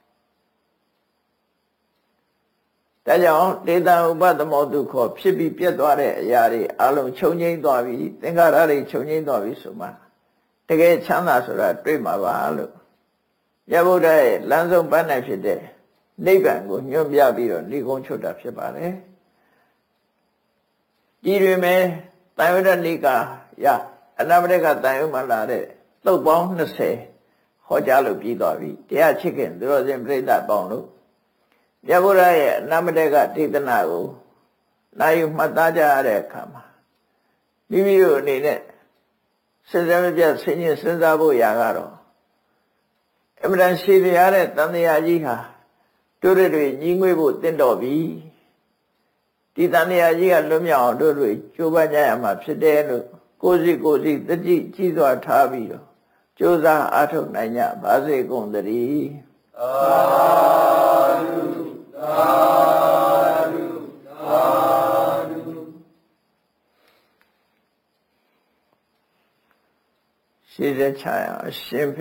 တယ်ဒါကြောင့်တေတံဥပတမောဒုက္ခဖြစ်ပြီးပြတ်သွားတဲ့အရာတွေအလုံးချုပ်ငြိမ်းသွားပြီသင်္ခါရတွေချုပ်ငြိမ်းသွားပြီဆိုမှတကယ်ချမ်းသာဆိုတာတွေ့မှာပါလို့မြတ်ဗုဒ္ဓရဲ့လမ်းဆုံးပန်းနိုင်ဖြစ်တဲ့နိဗ္ဗာန်ကိုညွှန်ပြပြီးတော့ဏိဂုံးချုပ်တာဖြစ်ပါတယ်ဒီတွင်မဲ့တန်ဝရဏိကာယအနာမတေကတန်ရုံမှာလာတဲ့သုတ်ပေါင်း20ဟောကြားလို့ပြီးသွားပြီတရားချစ်ခင်သူတော်စင်ပြိဿပေါင်းလို့မြတ်ဗုဒ္ဓရဲ့အနာမတေကဒေသနာကိုနိုင်ယူမှတ်သားကြရတဲ့အခါမှာမိမိတို့အနေနဲ့စဉ်းစားမပြတ်ဆင်ခြင်စဉ်းစားဖို့ရာကတော့အမှန်တန်ရှိပြရတဲ့တန်တရားကြီးဟာတို့တွေညီငွေ့ဖို့တင့်တော်ပြီဒီတန်တရားကြီးကလွတ်မြောက်အောင်တို့တွေကြိုးပမ်းကြရမှာဖြစ်တယ်လို့ကိုယ်စီတတိကြီးစွာထားပြီးတော့ကြိုးစားအားထုတ်နိုင်ကြပါစေကုန်သတည်းသာဓုသာဓုသာဓုရှိတဲ့ချာရအရှင်